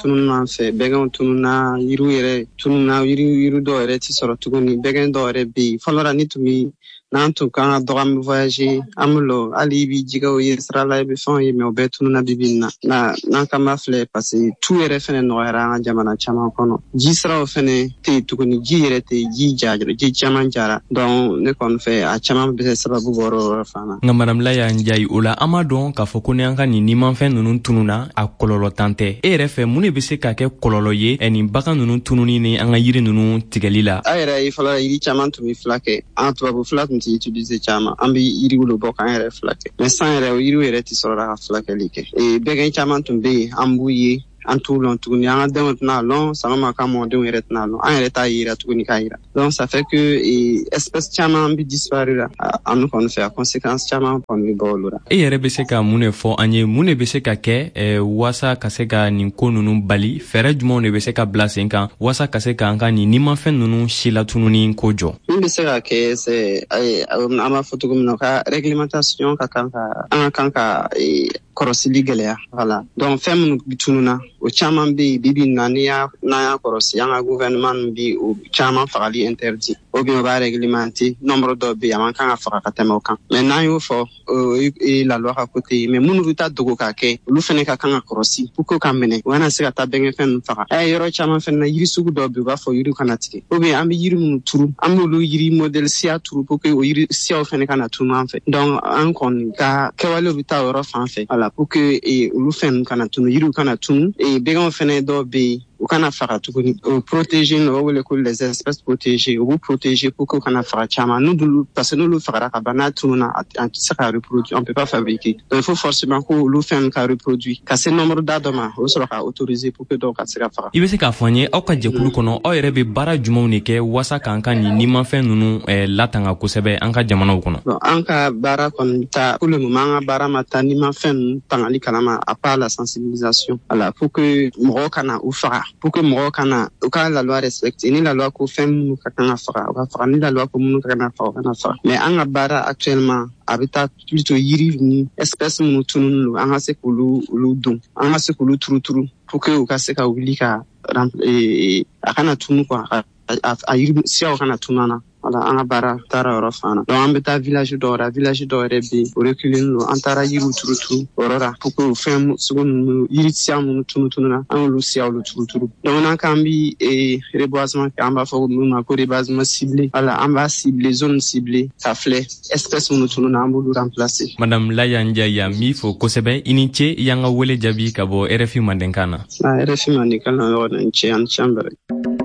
tunun an fɛ bɛgɛnw tununa yiriw yɛrɛ tununa yiri yiri dɔw yɛrɛ ti sɔrɔ tuguni bɛgɛn dɔw yɛrɛ bɛ yen fɔlɔ la ni tun bɛ n'an tun kan ka dɔgɔ an bɛ voyager an bɛ lɔ hali i bɛ jɛgɛw ye sira la i bɛ fɛnw ye mɛ o bɛɛ tununa bibi na na n'an kan b'a filɛ parce que tu yɛrɛ fɛnɛ nɔgɔyara an ka jamana caman kɔnɔ ji siraw fɛnɛ tɛ yen tuguni ji yɛrɛ tɛ yen ji jara ji caman jara donc ne kɔni fɛ a caman bɛ kɛ sababu bɔra o yɔrɔ fana. nka madame Laya Njayi o la an m'a dɔn k'a fɔ ko ni an ka nin nimanfɛn ninnu tununa a kɔlɔlɔ tan tɛ e yɛrɛ fɛ mun de bɛ se ka kɛ kɔlɔlɔ ye ɛ nin bagan ninnu tununi ni an ka yiri ninnu tigɛli la. a yɛrɛ ye fɔlɔ yiri caman tun bɛ fila kɛ an tubabu fila tun tɛ utiliser caman an bɛ yiri wolo bɔ k'an yɛrɛ fila kɛ mɛ san yɛrɛ o yiriw yɛrɛ tɛ sɔrɔ ka filakɛli kɛ ee bɛgɛn caman tun bɛ yen an b'u ye an t'u lɔn tuguni an ka denw tɛna lɔn sangama ka mɔdenw yɛrɛ tɛna lɔn an yɛrɛ t'a yira tuguni k'a yira donc ça fait que eh, espèce caman bɛ disparu la an kɔni fɛ a conséquence caman kɔni bɛ bɔ olu la. e yɛrɛ bɛ se ka mun de fɔ an ye mun de bɛ se ka kɛ eh, waasa ka se ka nin ko ninnu bali fɛɛrɛ jumɛnw de bɛ se ka bila sen kan waasa ka se ka an ka nin nimanfɛn ninnu si latununi ko jɔ. min bɛ se ka kɛ c'est an b'a fɔ cogo min na ka réglementation ka kan ka an ka kan ka kɔrɔsili gɛlɛya voilà donc fɛn minnu bi tununa o caman bɛ yen bibi na ni y'a n'an y'a kɔrɔsi an ka gouvernement bi o caman fagali interdit ou bien o b'a réglementer nombre dɔw bɛ yen a man kan ka faga ka tɛmɛ o kan mais n'an y'o fɔ o ye la loi ka côté ye mais minnu bɛ taa dogo k'a kɛ olu fana ka kan ka kɔrɔsi pour que ka minɛ u kana se ka taa bɛnkɛfɛn ninnu faga ɛ yɔrɔ caman fana na yiri sugu dɔw bɛ yen u b'a fɔ yiri kana tigɛ ou bien an bɛ yiri minnu turu an b'olu yiri modèle siya turu pour que o yiri siyaw fana kana tunu an fɛ donc an kɔni ka kɛwalew bɛ taa o yɔrɔ fan fɛ voilà pour que olu fɛn kana tunu yiriw kana tunu bɛgɛnw fɛnɛ dɔw bɛ yen u kana faga tuguni o protéger n'o wele ko les espèces protégées u b'u protéger pour que u kana faga caman n'olu parce que n'olu fagara ka ban n'a tununa a tɛ se ka reproduire on peut pas fabriquer donc il faut forcément ko olu fɛn ka reproduire ka se nombre da dɔ ma o sɔrɔ ka autoriser pour que dɔw ka se ka faga. i bɛ se k'a fɔ an ye aw ka jɛkulu kɔnɔ aw yɛrɛ bɛ baara jumɛnw de kɛ waasa k'an ka nin nimanfɛn ninnu eh, latanga kosɛbɛ an ka jamanaw kɔnɔ. bon an ka baara kɔni ta pour le moment an ka baara ma taa nimanfɛn ninnu tangali kalama à part la sensibilisation voilà pour que mɔgɔw kana u faga pour que mɔgɔw kana u ka la loi respecter ni la loi ko fɛn minnu ka kan ka faga u ka faga ni la loi ko minnu ka kan ka faga u kana faga mais an ka baara actuellement a bɛ taa plutôt yiri ni espèce minnu tununi don an ka se k'olu olu dun an ka se k'olu turu turu pour que u ka se ka wuli ka a kana tunu quoi a yiri siyaw kana tunu na voilà an ka baara taara yɔrɔ fan na donc an bɛ taa village dɔw la village dɔw yɛrɛ bɛ yen o reculer don an taara yiriw turu turu o yɔrɔ la pour que o fɛn sugu ninnu yiri siya minnu tunu tunu na an y'olu siyaw turu turu donc n'an k'an bɛ reboisement kɛ an b'a fɔ minnu ma ko reboisement ciblé voilà an b'a ciblé zone ciblé ka filɛ espèce minnu tunu na an b'olu remplacer. madame Laya Njayi an b'i fo kosɛbɛ i ni ce i y'an ka wele jaabi ka bɔ R F I Mandenkan na. R F I Mandenkan na yɔrɔ la n ce an can bɛrɛ.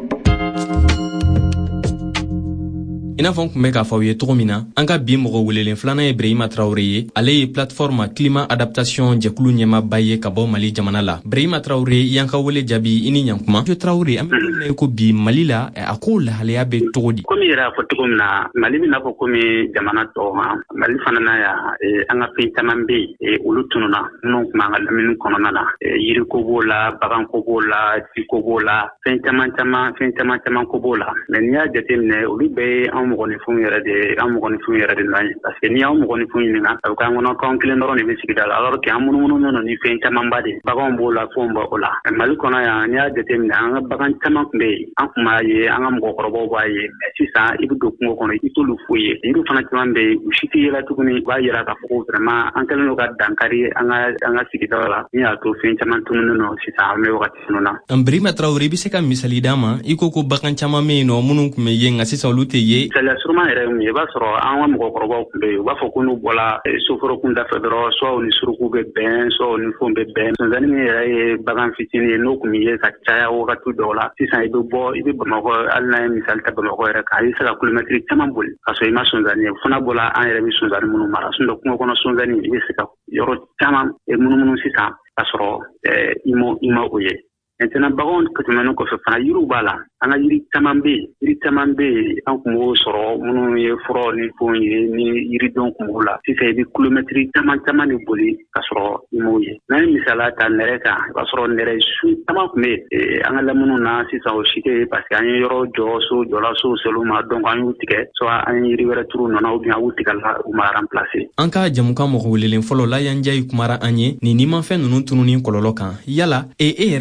i n'a fɔ n kun bɛ k'a fɔ aw ye cogo min na an ka bi mɔgɔ welelen filanan ye Brahima Traoré ye ale ye plateforme climat adaptation jɛkulu ɲɛmaaba ye ka bɔ Mali jamana la. Brahima Traoré y'an ka wele jaabi i ni ɲankuma. Jo Traoré an bɛ don min na ko bi Mali la a ko lahalaya bɛ cogo di. komi yɛrɛ y'a fɔ cogo min na Mali bɛ n'a fɔ komi jamana tɔw ma Mali fana na yan an ka fɛn caman bɛ yen olu tununa minnu tun b'an ka lamini kɔnɔna na yiri ko b'o la bagan ko b'o la ji ko b'o la fɛn caman caman fɛn caman caman ko b'o la mais n'i y'a jateminɛ olu bɛɛ an mɔgɔninfinw yɛrɛ de an mɔgɔninfinw yɛrɛ de nɔ ye parce que n'i y'an mɔgɔninfinw ɲininka a bɛ k'an kɔnɔ k'an kelen dɔrɔn de bɛ sigida la alors que an munumunu nɔ ni fɛn camanba de baganw b'o la fɛnw b'o la Mali kɔnɔ yan n'i y'a jateminɛ an ka bagan caman tun bɛ yen an tun b'a ye an ka mɔgɔkɔrɔbaw b'a ye mais sisan i bɛ don kungo kɔnɔ i t'olu foyi ye yiriw fana caman bɛ yen u si tɛ yɛlɛ tuguni u b'a yira k'a fɔ ko vraiment an kɛlen don ka dankari an ka an ka sigidaw la min y'a to fɛn caman tununnen don sisan an bɛ wagati minnu na. Brahima Traoré i bɛ se ka misali d'a ma i ko ko bagan caman bɛ yen nɔ minnu tun bɛ yen nka sisan olu tɛ ye. Misaliya suruma yɛrɛ ye mun ye i b'a sɔrɔ an ka mɔgɔkɔrɔbaw tun bɛ yen u b'a fɔ ko n'u bɔra soforokun dafɛ dɔrɔn soit u ni suruku bɛ bɛn soit u ni fɛnw bɛ bɛn sonsanni min yɛrɛ ye bagan fitinin ye n'o tun ye ka caya wagati dɔw la sisan i bɛ bɔ i bɛ Bamakɔ hali n'a ye misali ta Bamakɔ yɛrɛ kan i bɛ se ka kilomɛtiri caman boli k'a sɔrɔ i ma sonsanni ye fana bɔra an yɛrɛ bɛ sonsanni minnu mara sinon kungo kɔnɔ sonsanni i bɛ se ka yɔrɔ caman munumunu sisan k'a sɔrɔ i ma i ma o ye. Maintenant baganw tɛmɛnen kɔfɛ fana yiriw b'a la an ka yiri caman bɛ yen yiri caman bɛ yen an tun b'o sɔrɔ minnu ye furaw ni fɛnw ye ni yiridenw tun b'o la sisan i bɛ kilomɛtiri caman caman de boli ka sɔrɔ i m'o ye n'an ye misaliya ta nɛrɛ kan i b'a sɔrɔ nɛrɛ su caman tun bɛ yen an ka laminiw na sisan o si tɛ yen parce que an ye yɔrɔ jɔ so jɔla so selu ma donc an y'u tigɛ soit an ye yiri wɛrɛ turu nana ou bien an y'u tigɛ la u ma remplacer. An ka jamukan mɔgɔ welelen fɔlɔ Laya Njayi kumara an ye nin nimanfɛn ninnu tununi kɔlɔlɔ kan yala e e yɛrɛ ye a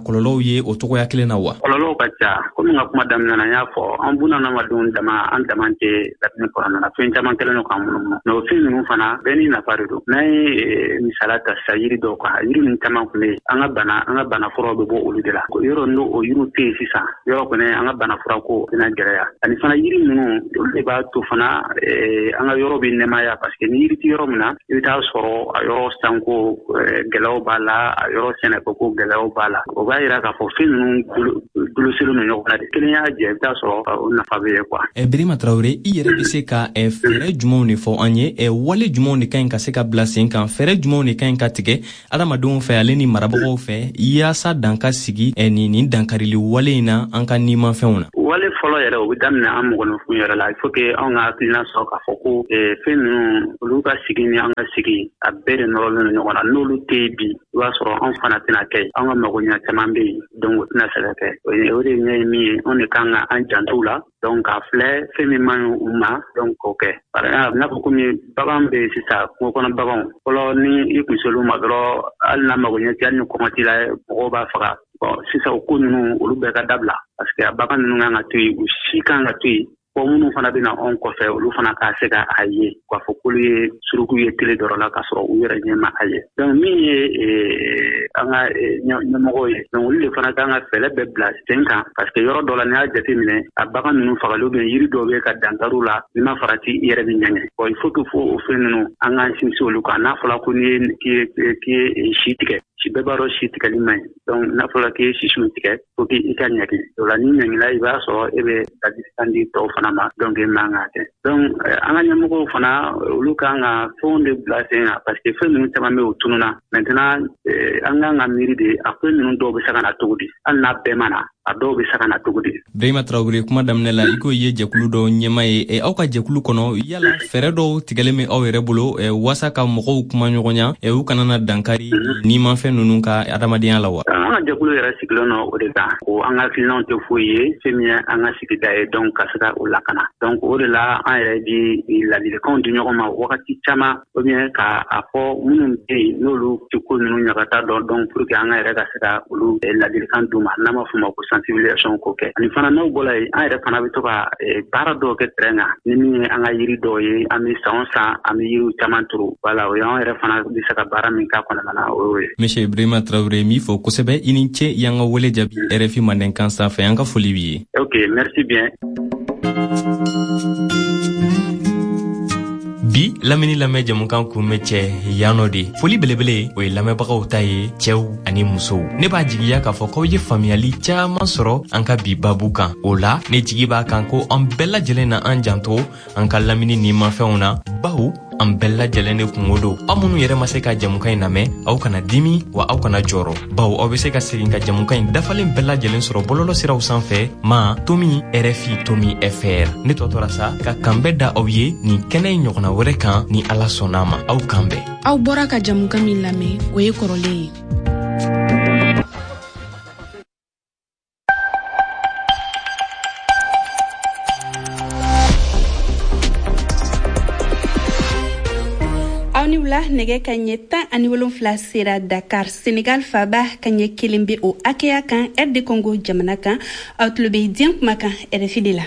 kɔlɔlɔw ye o togoya kelen na wa? Kɔlɔlɔw ka ca komi n ka kuma daminɛ na n y'a fɔ an bunahadamadenw dama an dama tɛ latinɛ kɔnɔna na fɛn caman kɛlen don k'an munumunu mɛ o fɛn ninnu fana bɛɛ ni nafa de don n'an ye misala ta sisan yiri dɔw kan yiri ninnu caman kun bɛ yen an ka bana an ka bana furaw bɛ bɔ olu de la yɔrɔ n'o o yiriw tɛ yen sisan yɔrɔ kɔni an ka bana fura ko bɛna gɛlɛya ani fana yiri ninnu olu de b'a to fana an ka yɔrɔ bɛ nɛmaya parce que ni yiri tɛ yɔrɔ min na i bɛ taa sɔrɔ a yɔrɔ sanko gɛlɛyaw b'a la a yɔrɔ sɛnɛko gɛlɛyaw b'a la o b'a yira k'a fɔ fɛn ninnu goloselen don ɲɔgɔn na de kelen y'a jɛ i bɛ taa sɔrɔ o nafa bɛ ye quoi. Birima Traoré i yɛrɛ bɛ se ka fɛɛrɛ jumɛnw de fɔ an ye wale jumɛnw de ka ɲi ka se ka bila sen kan fɛɛrɛ jumɛnw de ka ɲi ka tigɛ adamadenw fɛ ale ni marabagaw fɛ yaasa dan ka sigi ni nin dankarili wale in na an ka nimafɛnw na. Wale fɔlɔ yɛrɛ o bɛ daminɛ an mɔgɔninfin yɛrɛ la il faut que anw ka hakilina sɔrɔ k'a fɔ ko fɛn ninnu olu ka sigi ni an ka sigi a bɛɛ de nɔrɔlen don ɲɔgɔn na n'olu tɛ yen bi i b'a sɔrɔ anw fana tɛna kɛ an ka magoɲɛ caman bɛ yen donc o tɛna se ka kɛ o de ɲɛ ye min ye anw de kan ka an janto la donc k'a filɛ fɛn min man ɲi u ma donc k'o kɛ par exemple n'a fɔ komi bagan bɛ yen sisan kungo kɔnɔ baganw fɔlɔ ni i kun selu ma dɔrɔn hali n'a magoɲɛ tɛ hali ni kɔngɔ t'i la mɔgɔw b'a faga bon sisan o ko ninnu olu bɛɛ ka dabila parce que a bagan ninnu kan ka to yen u si kan ka to yen fɔ minnu fana bɛ na anw kɔfɛ olu fana k'a se ka a ye k'a fɔ k'olu ye suruku ye tele dɔrɔn la k'a sɔrɔ u yɛrɛ ɲɛ ma a ye donc min ye an ka ɲɛmɔgɔw ye donc olu de fana kan ka fɛɛrɛ bɛɛ bila sen kan parce que yɔrɔ dɔ la n'i y'a jateminɛ a bagan ninnu fagali ou bien yiri dɔw bɛ ka dankariw la n'i ma farati i yɛrɛ bɛ ɲɛɲɛ bon il faut que fo o fɛn ninnu an k'an sinsin olu kan n'a fɔra ko n'i ye k'i ye si tigɛ si bɛɛ b'a dɔn si tigɛli man ɲi donc n'a fɔra k'i ye sisiw tigɛ faut que i ka ɲagi o la ni ɲagila i b'a sɔrɔ e bɛ ladilikan di tɔw fana ma donc i man ka kɛ donc an ka ɲɛmɔgɔw fana olu kan ka fɛnw de bila sen kan parce que fɛn ninnu caman bɛ o tununa maintenant an kan ka miiri de a fɛn ninnu dɔw bɛ se ka na cogo di hali n'a bɛɛ ma na a dɔw bɛ se ka na cogo di. Birima Traoré kuma daminɛ la i ko ye jɛkulu dɔ ɲɛma ye aw ka jɛkulu kɔnɔ yala fɛɛrɛ dɔw tigɛlen bɛ aw yɛrɛ bolo waasa ka mɔgɔw kuma ɲɔgɔnya u kana na dankari nimafɛn ninnu ka adamadenya la wa. An ka jɛkulu yɛrɛ sigilen don o de kan ko an ka hakilinaw tɛ foyi ye fɛn min ye an ka sigida ye donc ka se ka o lakana donc o de la an yɛrɛ di ladilikanw di ɲɔgɔn ma wagati caman ou bien ka a fɔ minnu bɛ yen n'olu tɛ ko ninnu ɲagata dɔn donc pour que an ka yɛrɛ ka se ka olu ladilikan d'u ma n'an b'a fɔ o ma ko sensibilisation ko kɛ ani fana n'aw bɔra yen an yɛrɛ fana bɛ to ka baara dɔw kɛ terrain kan ni min ye an ka yiri dɔw ye an bɛ san o san an bɛ yiriw caman turu voilà o ye an yɛrɛ fana bɛ se ka baara min k'a kɔnɔna na o y'o ye. Monsieur Birima Traoré min fɔ kosɛbɛ i ni ce y'an ka wele jaabi R F I Mandenkan sanfɛ an ka foli b'i ye. Ok merci bien. Bi lamini lamɛ jamukan kunbɛ cɛ yanɔ de foli belebele o ye lamɛnbagaw ta ye cɛw ani musow ne b'a jigiya k'a fɔ k'aw ye faamuyali caaman sɔrɔ an ka bi babu kan o la ne jigi b'a kan ko an bɛɛ lajɛlen na an janto an ka lamini nimafɛnw na baw an bɛɛ lajɛlen de kungo don aw minnu yɛrɛ ma se ka jamukan in lamɛn aw kana dimi wa aw kana jɔrɔ baw aw bɛ se ka segin ka jamukan in dafalen bɛɛ lajɛlen sɔrɔ bɔlɔlɔ siraw sanfɛ ma tomi R F I tomi F R ne tɔtɔra sa ka kan bɛɛ da aw ye nin kɛnɛ in ɲɔgɔnna wɛrɛ kan ni ala sɔnna ma aw kan bɛɛ aw bɔra ka jamukan min lamɛn o ye kɔrɔlen ye. nɛgɛ ka ɲɛ tan ani wolonfila sera Dakar Senegal faba ka ɲɛ kelen bɛ o hakɛya kan R D Congo jamana kan aw tulo bɛ diɲɛ kuma kan R F I de la.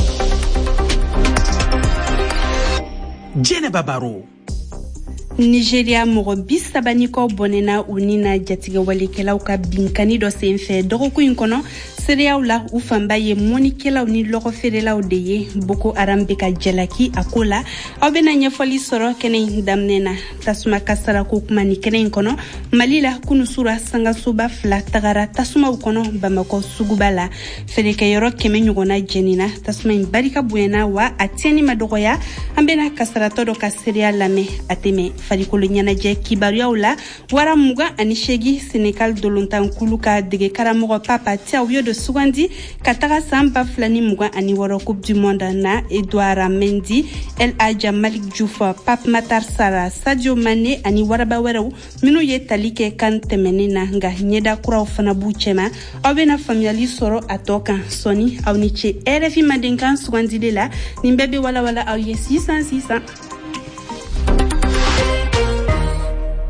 Jɛnɛba Baro. Nigeria mɔgɔ bi saba ni kɔ bɔnɛna u ni na jatigɛ walekɛlaw ka binkani dɔ senfɛ dɔgɔkun in kɔnɔ sereyaw la u fanba ye mɔnikɛlaw ni lɔgɔfeerelaw de ye Boko Haram bɛ ka jalaki a ko la aw bɛna ɲɛfɔli sɔrɔ kɛnɛ in daminɛ na tasuma kasara ko kuma ni kɛnɛ in kɔnɔ Mali la kunusura sangasoba fila tagara tasumaw kɔnɔ Bamakɔ suguba la feerekɛyɔrɔ kɛmɛ ɲɔgɔnna jɛnina tasuma in barika bonyana wa a tiɲɛni ma dɔgɔya an bɛna kasaratɔ dɔ ka sereya lamɛn a tɛmɛ farikolo ɲɛnajɛ kibaruyaw la wara mugan ani seegin Senegal dolontankulu ka dege karamɔgɔ Papa Thiaw de sugandi ka taga san ba fila ni mugan ani wɔɔrɔ Coupe du Monde na Edouard Mendy, El Hadja Malik Diouf, Pape Matar Sarr, Sadio Mané ani waraba wɛrɛw minnu ye tali kɛ kan tɛmɛnen na nka ɲɛda kuraw fana b'u cɛma aw bɛna faamuyali sɔrɔ a tɔ kan sɔni aw ni ce R F I Mandenkan sugandile la nin bɛɛ bɛ walawala aw ye sisan sisan.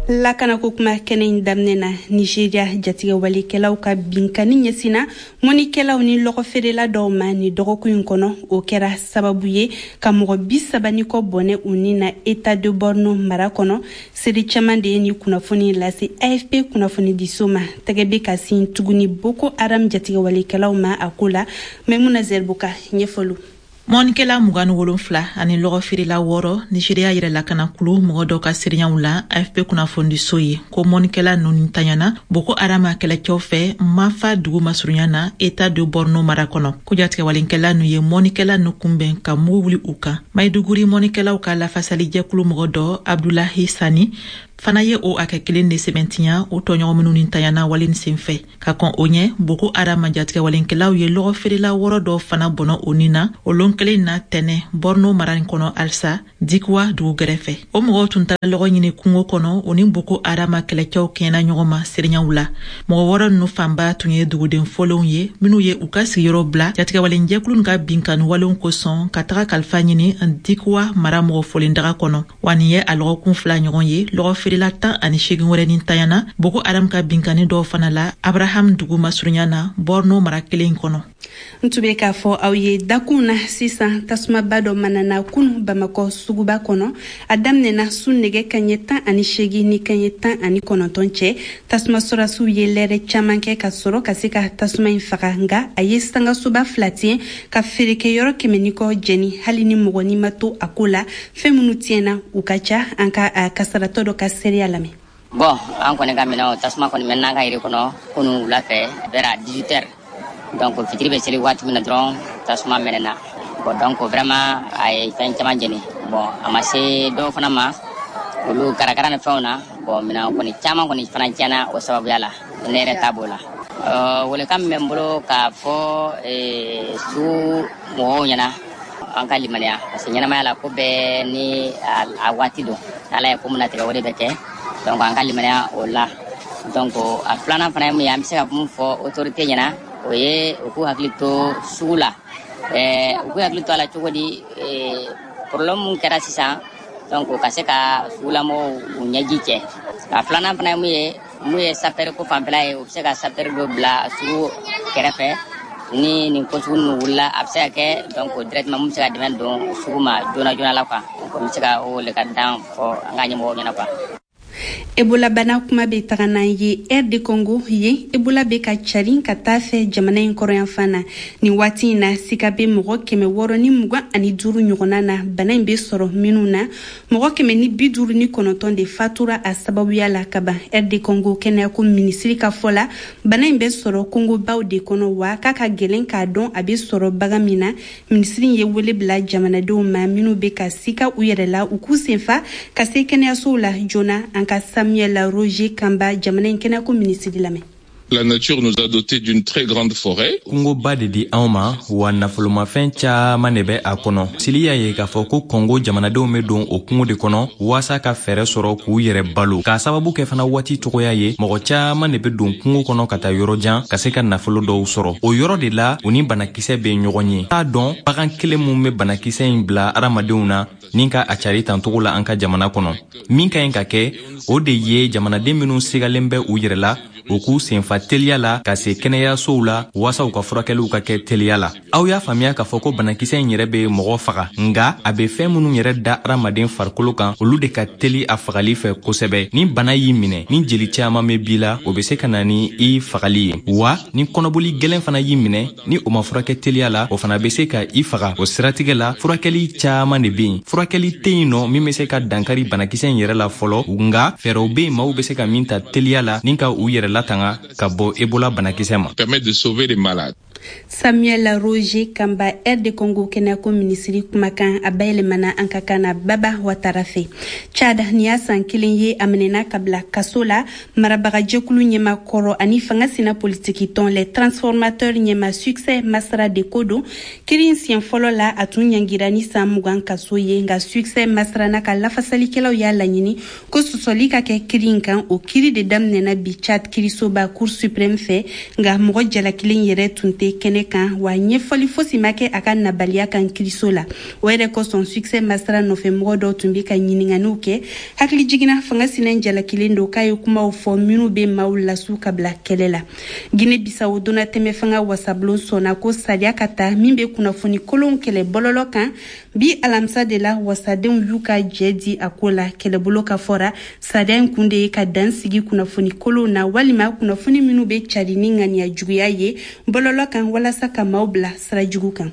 lakana ko kuma kɛnɛ damnena Nigeria jatige walikɛlaw ka binkani ɲɛsina mɔnikɛlaw ni lɔgɔfeerela dɔw ma ni dɔgɔkun in kɔnɔ o kɛra sababu ye ka mɔgɔ bi saba ni kɔ bɔnɛ u ni na État de Borno mara kɔnɔ seri caman de ye ni kunnafoni lase A F P kunnafoni diso ma tɛgɛ bɛ ka sin tuguni Boko Haram jatige walikɛlaw ma a ko la Maimuna Zerbuka ɲɛfɔlu. Mɔnikɛla mugan ni wolonfila ani lɔgɔfeerela wɔɔrɔ Nigeria yɛrɛ lakana kulu mɔgɔ dɔw ka seereyaw la A F P kunnafonidiso ye ko mɔnikɛla ninnu tanyana Boko Haram kɛlɛcɛw fɛ Mafa dugu masurunya na État de Borno mara kɔnɔ ko jatigɛwalenkɛla ninnu ye mɔnikɛla ninnu kunbɛn ka mugu wuli u kan Maiduguri mɔnikɛlaw ka lafasalijɛkulu mɔgɔ dɔ Abdullahi Sani fana ye o akɛ kelen de sɛbɛntiya o tɔɲɔgɔn minnu ni tanyana wale ni senfɛ ka kɔn o ɲɛ Boko Haram jatigɛwalenkɛlaw ye lɔgɔfeerela wɔɔrɔ dɔ fana bɔnɔ o ni na o lon kelen na tɛnɛ Borno mara in kɔnɔ alisa Dikwa dugu gɛrɛfɛ o mɔgɔw tun taara lɔgɔ ɲini kungo kɔnɔ o ni Boko Haram kɛlɛcɛw kɛɲɛna ɲɔgɔn ma seereyaw la mɔgɔ wɔɔrɔ ninnu fanba tun ye duguden fɔlɔw ye minnu ye u ka sigiyɔrɔ bila jatigɛwalenjɛkulu ka binkani walenw kosɔn ka taga kalifa ɲini Dikwa mara mɔgɔ fɔlen daga kɔnɔ wa nin ye a lɔgɔkun fila ɲɔgɔn ye lɔgɔfeerela tan ani seegin wɛrɛ ni tanyana Boko Haram ka binkani dɔw fana la Abraham dugu masurunya na Borno mara kelen kɔnɔ. Ntube k'a fɔ aw ye dakun na sisan tasumaba dɔ manana kunu Bamakɔ suguba kɔnɔ a daminɛna su nɛgɛ kanɲɛ tan ani seegin ni kanɲɛ tan ani kɔnɔntɔn cɛ tasuma sɔrɔsiw ye lɛrɛ caman kɛ ka sɔrɔ ka se ka tasuma in faga nka a ye sangasoba fila tiɲɛ ka feerekɛyɔrɔ kɛmɛ ni kɔ jɛni hali ni mɔgɔ ni ma to a ko la fɛn minnu tiɲɛna u ka ca an ka kasaratɔ dɔ ka seereya lamɛn. Bon an kɔni ka minɛ tasuma kɔni mɛnna an ka yiri kɔnɔ kunu wula fɛ vers dix-huit heures donc fitiri bɛ seli waati min na dɔrɔn tasuma mɛnɛna bon donc vraiment a ye fɛn caman jeni bon a ma se dɔw fana ma olu karakara ni fɛnw na bon minɛn kɔni caman kɔni fana tiɲɛna o sababuya la ne yɛrɛ t'a b'o la welekan min bɛ n bolo k'a fɔ su mɔgɔw ɲɛna an ka limaniya parce que ɲɛnamaya la ko bɛɛ ni a waati don ala ye ko min natigɛ o de bɛ kɛ donc an ka limaniya o la donc a filanan fana ye mun ye an bɛ se ka mun fɔ autorité ɲɛna o ye u k'u hakili to sugu la u k'u hakili to a la cogo di problème mun kɛra sisan donc ka se ka sugulamɔgɔw u ɲɛji cɛ a filanan fana ye mun ye mun ye sapɛri ko fanfɛla ye u bɛ se ka sapɛri dɔ bila sugu kɛrɛfɛ ni nin ko sugu ninnu wulila a bɛ se ka kɛ donc directement mun bɛ se ka dɛmɛ don sugu ma joona joona la quoi donc n bɛ se ka o le ka dan fɔ an ka ɲɛmɔgɔw ɲɛna quoi. Ebola bana kuma be taga n'an ye R D Congo ye Ebola be ka carin ka taa fɛ jamana in kɔrɔ yan fana ni waati in na sika be mɔgɔ kɛmɛ wɔɔrɔ ni mugan ani duuru ɲɔgɔnna na bana in be sɔrɔ minnu na mɔgɔ kɛmɛ ni bi duuru ni kɔnɔntɔn de fatura a sababuya la ka ban R D Congo kɛnɛyako minisiri ka fɔ la bana in be sɔrɔ Congo baw de kɔnɔ wa k'a ka gɛlɛn k'a dɔn a be sɔrɔ bagan min na minisiri ye wele bila jamanadenw ma minnu be ka sika u yɛrɛ la u k'u senfa ka se kɛnɛyasow la joona an ka Samuel Roger Kamba jamana in kɛnɛyako minisiri lamɛn. La nature nous a doté d'une très grande forêt. Congo ba de di anw ma wa nafolomafɛn caman de bɛ a kɔnɔ. Sili y'a ye k'a fɔ ko Congo jamanadenw bɛ don o kungo de kɔnɔ waasa ka fɛɛrɛ sɔrɔ k'u yɛrɛ balo. K'a sababu kɛ fana waati cogoya ye mɔgɔ caman de bɛ don kungo kɔnɔ ka taa yɔrɔ jan ka se ka nafolo dɔw sɔrɔ. O yɔrɔ de la u ni banakisɛ bɛ ɲɔgɔn ye. T'a dɔn bagan kelen mun bɛ banakisɛ in bila adamadenw na ni ka a cari tantogo la an ka jamana kɔnɔ. Min ka ɲi ka kɛ o de ye jamanaden minnu sigalen bɛ u yɛrɛ la u k'u senfa teliya la ka se kɛnɛyasow la waasa u ka furakɛliw ka kɛ teliya la. Aw y'a faamuya k'a fɔ ko banakisɛ in yɛrɛ bɛ mɔgɔ faga nga a bɛ fɛn minnu yɛrɛ da adamaden farikolo kan olu de ka teli a fagali fɛ kosɛbɛ. Ni bana y'i minɛ ni jeli caman bɛ b'i la o bɛ se ka na ni i fagali ye wa ni kɔnɔboli gɛlɛn fana y'i minɛ ni o ma furakɛ teliya la o fana bɛ se ka i faga. O siratigɛ la furakɛli caman de bɛ yen. Furakɛli tɛ yen nɔ min bɛ se ka dankari banakisɛ in yɛrɛ la fɔlɔ nga fɛɛrɛw bɛ yen maaw bɛ se ka min ta teliya la ni ka u yɛrɛ latanga ka bɔ Ebola banakisɛ ma. Permet de sauver les malades. Samuel Roger Kamba R D Congo kɛnɛyako minisiri kumakan a bayɛlɛmana an ka kan na Baba Watara fɛ. Chad ni y'a san kelen ye a minɛna ka bila kaso la marabagajɛkulu ɲɛmakɔrɔ ani fanga sina politiki tɔn les transformateurs ɲɛma succès Masara de ko don kiri siɲɛ fɔlɔ la a tun ɲangira ni san mugan kaso ye nka succès Masara n'a ka lafasalikɛlaw y'a laɲini ko sɔsɔli ka kɛ kiri in kan o kiri de daminɛna bi Chad kirisoba Cour suprême fɛ nka mɔgɔ jalakilen yɛrɛ tun tɛ de kɛnɛ kan wa ɲɛfɔli fosi ma kɛ a ka nabaliya kan kiriso la o yɛrɛ kosɔn succès masira nɔfɛ mɔgɔ dɔw tun bɛ ka ɲininganiw kɛ hakili jiginna fanga sinɛ jalakilen do k'a ye kumaw fɔ minnu bɛ maaw lasu ka bila kɛlɛ la Guinée Bissau donna tɛmɛ fanga wasablon sɔnna ko sariya ka ta min bɛ kunnafoni kolon kɛlɛ bɔlɔlɔ kan bi alamisa de la wasadenw y'u ka jɛ di a ko la kɛlɛbolo ka fɔra sariya in kun de ye ka dan sigi kunnafoni kolon na walima kunnafoni minnu bɛ cari ni ŋaniya juguya ye bɔlɔlɔ kan walasa ka maaw bila sira jugu kan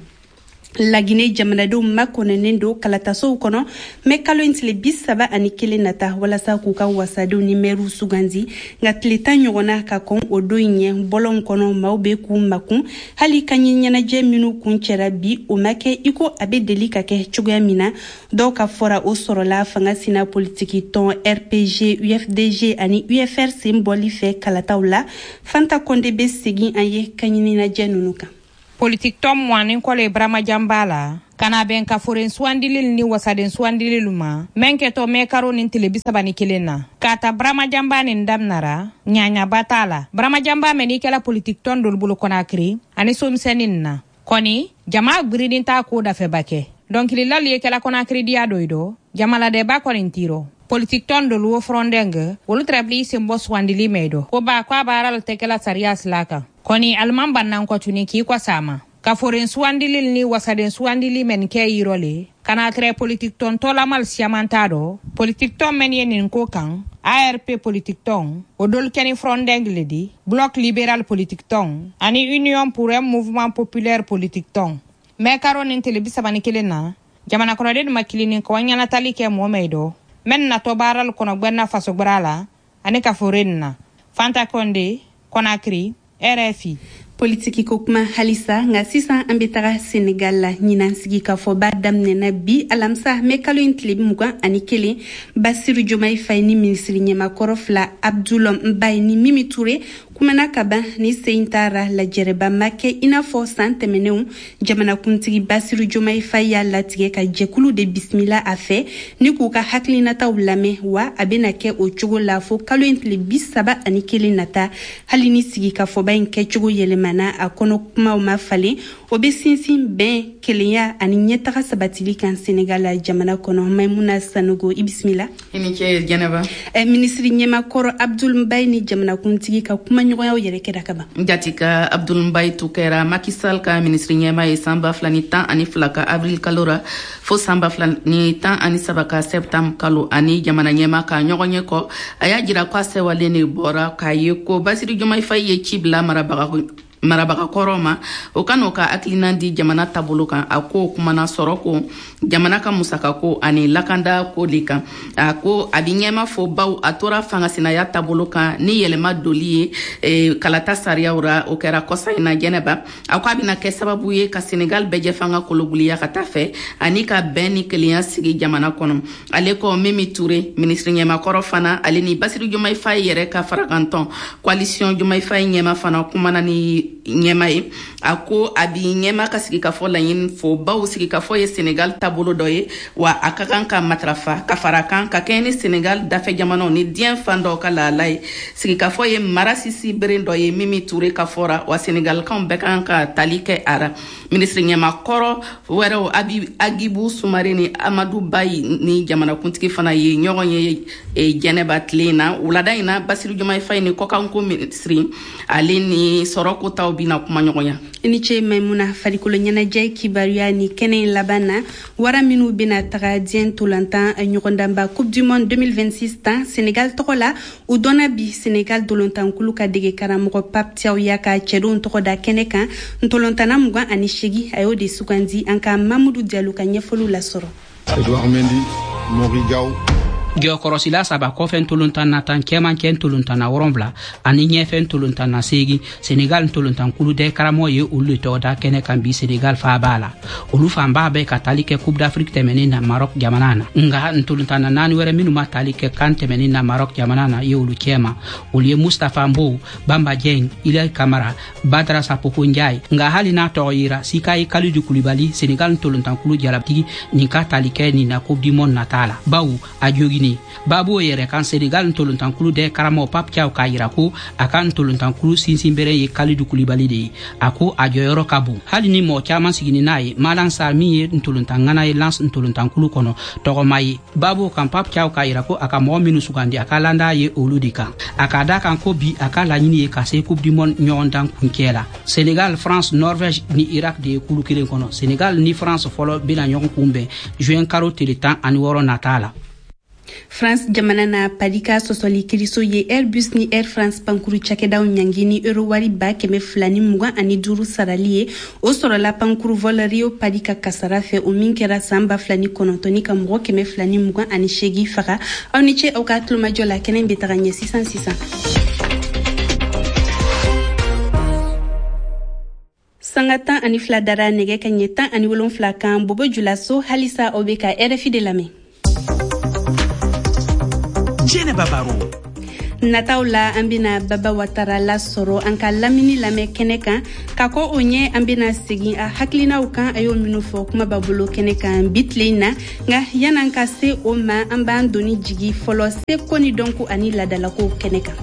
La Guinée jamanadenw makɔnɛnen do kalatasow kɔnɔ mɛ kalo in tile bi saba ani kelen nata walasa k'u ka wasadenw ni mɛriw sugandi nka tile tan ɲɔgɔnna ka kɔn o don ɲɛ bɔlɔn kɔnɔ maaw bɛ k'u makun hali ka ɲɛ ɲɛnajɛ minnu kun cɛra bi o ma kɛ i ko a bɛ deli ka kɛ cogoya min na dɔw ka fɔra o sɔrɔla fanga sina politiki tɔn R P G U F D G ani U F R sen bɔli fɛ kalataw la Fanta Konde bɛ segin an ye ka ɲɛnajɛ ninnu kan. Politik tom mwanin kole Brama Jambala kana ben ka foren swandilil ni wasaden swandilil ma menke to me karo nin telebisa bani kelena kata Brama Jamba nin damnara nyanya batala Brama Jamba meni kala politik ton dol bulu Conakry ani som senin na koni jama gridin ta ko da fe bake donc li lali kala Conakry dia doido jama la de ba konin tiro politik ton dol wo frondeng wolu trabli sembo swandili medo ko ba kwa baral tekela sarias laka koni alman bannan ko tuni ki kwa sama ka foren suandilil ni wasaden suandili men ke irole kana tre politik ton tola mal siamantado politik ton men yenin ko kan A R P politik ton odol keni frondengle di bloc libéral politik ton ani union pour un mouvement populaire politik ton me karonin telebisa bani kelena jamana kono de makilini ko nyana tali ke momedo men na to baral kono gbenna faso brala ani ka forenna Fanta Konde Conakry R F I. Politiki ko kuma halisa nga sisan an bɛ taga Senegal la ɲinan sigi ka fɔ ba daminɛna bi alamisa mɛ kalo in tile mugan ani kelen Basiru Jomayi Faye ni minisiri ɲɛmakɔrɔ fila Abdoul Mbaye ni Mimi Touré kumana ka ban ni sen taara lajɛrɛba ma kɛ i n'a fɔ san tɛmɛnenw jamanakuntigi Basiru Jomayi Faye y'a latigɛ ka jɛkulu de bisimila a fɛ ni k'u ka hakilinataw lamɛn wa a bɛna kɛ o cogo la fo kalo in tile bi saba ani kelen nata hali ni sigi ka fɔba in kɛcogo yɛlɛmana a kɔnɔ kumaw ma falen o bɛ sinsin bɛn kelenya ani ɲɛtaga sabatili kan Senegal la jamana kɔnɔ Maimuna Sanogo i bisimila i ni ce Jɛnɛba ɛ minisiri ɲɛmakɔrɔ Abdoul Mbaye ni jamanakuntigi ka kuma ɲɔgɔnyaw yɛrɛ kɛra ka ban jatika Abdoul Mbaye tu kɛra Macky Sall ka minisiri ɲɛma ye san ba fila ni tan ani fila ka avril kalo ra fo san ba fila ni tan ani saba ka septembre kalo ani jamana ɲɛma ka ɲɔgɔn ye kɔ a y'a jira ko a sɛwalen de bɔra k'a ye ko Basiru Jomayi Faye ye ci bila marabaga marabaga kɔrɔ ma o ka n'o ka hakilina di jamana taabolo kan a ko kumana sɔrɔ ko jamana ka musaka ko ani lakanda ko de kan a ko a bɛ ɲɛma fɔ baw a tora fangasinaya taabolo kan ni yɛlɛma doli ye e, kalata sariyaw ra o kɛra kɔsa in na Jɛnɛba a ko a bɛna kɛ sababu ye ka Senegal bɛɛ jɛ fanga kolobuliya ka taa fɛ ani ka bɛn ni kelenya sigi jamana kɔnɔ ale ko Mimi Touré minisiri ɲɛmakɔrɔ fana ale ni Basiru Jomayi Faye yɛrɛ ka farakantɔn coalition Jomayi Faye ɲɛma fana kumana ni ɲɛma ye a ko a bi ɲɛma ka sigi ka fɔ laɲini fo baw sigi ka fɔ ye Senegal taabolo dɔ ye wa a ka kan ka matarafa ka fara kan ka kɛ ni Senegal dafɛ jamanaw ni diɲɛ fan dɔw ka lahala ye sigi ka fɔ ye mara sisi bere dɔ ye Mimi Touré ka fɔra wa Senegalkanw bɛɛ kan ka tali kɛ a ra minisiri ɲɛmakɔrɔ wɛrɛw Agibu Sumare ni Amadu Bayi ni jamanakuntigi fana ye ɲɔgɔn ye e, Jɛnɛba tile in na wulada in na Basiru Jomayi Faye ni kɔkanko minisiri ale ni sɔrɔ ko taw bina kuma ɲɔgɔnya i ni ce Maimuna farikolo ɲɛnajɛ kibaruya ni kɛnɛ in laban na wara minnu bena taga diɲɛ tolantan ɲɔgɔndanba coupe du monde deux mille vingt-six tan Senegal tɔgɔ la u dɔnna bi Senegal dolontankulu ka dege karamɔgɔ Pape Thiaw y'a ka cɛdenw tɔgɔ da kɛnɛ kan ntolantana mugan ani segi a y'o de sugandi an ka Mamudu Diallo ka ɲɛfɔliw lasɔrɔ Edouard Mendy Mori Gaw Geokɔrɔsila saba kɔfɛ ntolontan na tan cɛman cɛ ntolontan na wɔrɔnwula ani ɲɛfɛ ntolontan na seegin Senegal ntolontan kulu dɛ karamɔgɔ ye olu de tɔgɔ da kɛnɛ kan bi Senegal fa b'a la olu fan b'a bɛ ka tali kɛ Coupe d'Afrique tɛmɛnen na Maroc jamana na nga ntolontan na naani wɛrɛ minnu ma tali kɛ kan tɛmɛnen na Maroc jamana na ye olu cɛma olu ye Mustafa Mbow Bamba Dieng Ilay Kamara Badara Sapoko Ndiaye nga hali n'a tɔgɔ yira Sikayi Kalidou Koulibaly Senegal ntolontan kulu jalabtigi nin ka tali kɛ nin na Coupe du monde nata la bawo a jogi Guinée. Babu yere kan Sénégal ntolontankulu de karamo Pape Thiaw ka yira ko akan ntolontankulu sinsinbere ye Kalidou Koulibaly de ako ajoyoro kabu. Hali ni mo caman sigini naye Malang Sarr mi ye ntolontangana ye lance ntolontankulu kono togoma ye. Babu kan Pape Thiaw ka yira ko aka mo minu sugandi aka landa ye olu de kan. Aka da kan ko bi aka laɲini ye ka se Coupe du Monde ɲɔgɔn dan kunkɛla. Sénégal, France, Norvège ni Irak de ye kulu kelen kono. Sénégal ni France fɔlɔ bena ɲɔgɔn kunbɛn juin karo tile tan ani wɔɔrɔ nata la. France jamana na padika sosoli kiriso ye Airbus ni Air France pankuru cakɛdaw ɲangi ni euro wari ba kɛmɛ fila ni mugan ani duuru sarali ye o sɔrɔla pankuru vol Rio padika kasara fɛ o min kɛra san ba fila ni kɔnɔntɔn ka mɔgɔ kɛmɛ fila ni mugan ani seegin faga aw ni ce aw ka tulomajɔ la kɛnɛ bɛ taga ɲɛ sisan sisan. Sanga tan ani fila dara nɛgɛ ka ɲɛ tan ani wolonfila kan Bobo Julaso halisa o bɛ ka R F I de lamɛn. Jɛnɛba Baro. Nataw la an bena Baba Watara la sɔrɔ an ka lamini lamɛn kɛnɛ kan ka kɔ o ɲɛ an bena segin a hakilinaw kan a y'o minnu fɔ kuma b'a bolo kɛnɛ kan bi tile in na nka yan'an ka se o ma an b'an doni jigi fɔlɔ se ko ni dɔnko ani ladalako kɛnɛ kan.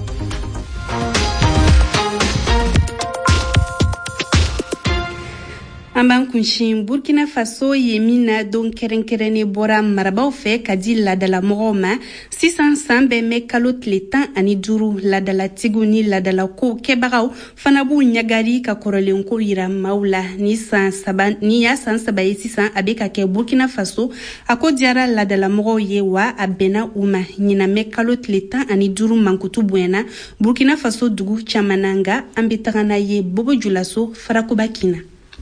An b'an kunsin Burkina Faso ye min na don kɛrɛnkɛrɛnnen bɔra marabaw fɛ ka di ladalamɔgɔw ma sisan san bɛɛ mɛn kalo tile tan ani duuru ladalatigiw ni ladalakow kɛbagaw fana b'u ɲagari ka kɔrɔlenko yira maaw la ni san saba ni y'a san saba ye sisan a bɛ ka kɛ Burkina Faso a ko diyara ladalamɔgɔw ye wa a bɛnna u ma ɲinamɛ kalo tile tan ani duuru mankutu bonyana Burkina Faso dugu caman na nga an bɛ taga n'a ye Bobo Julaso Farakoba Kina.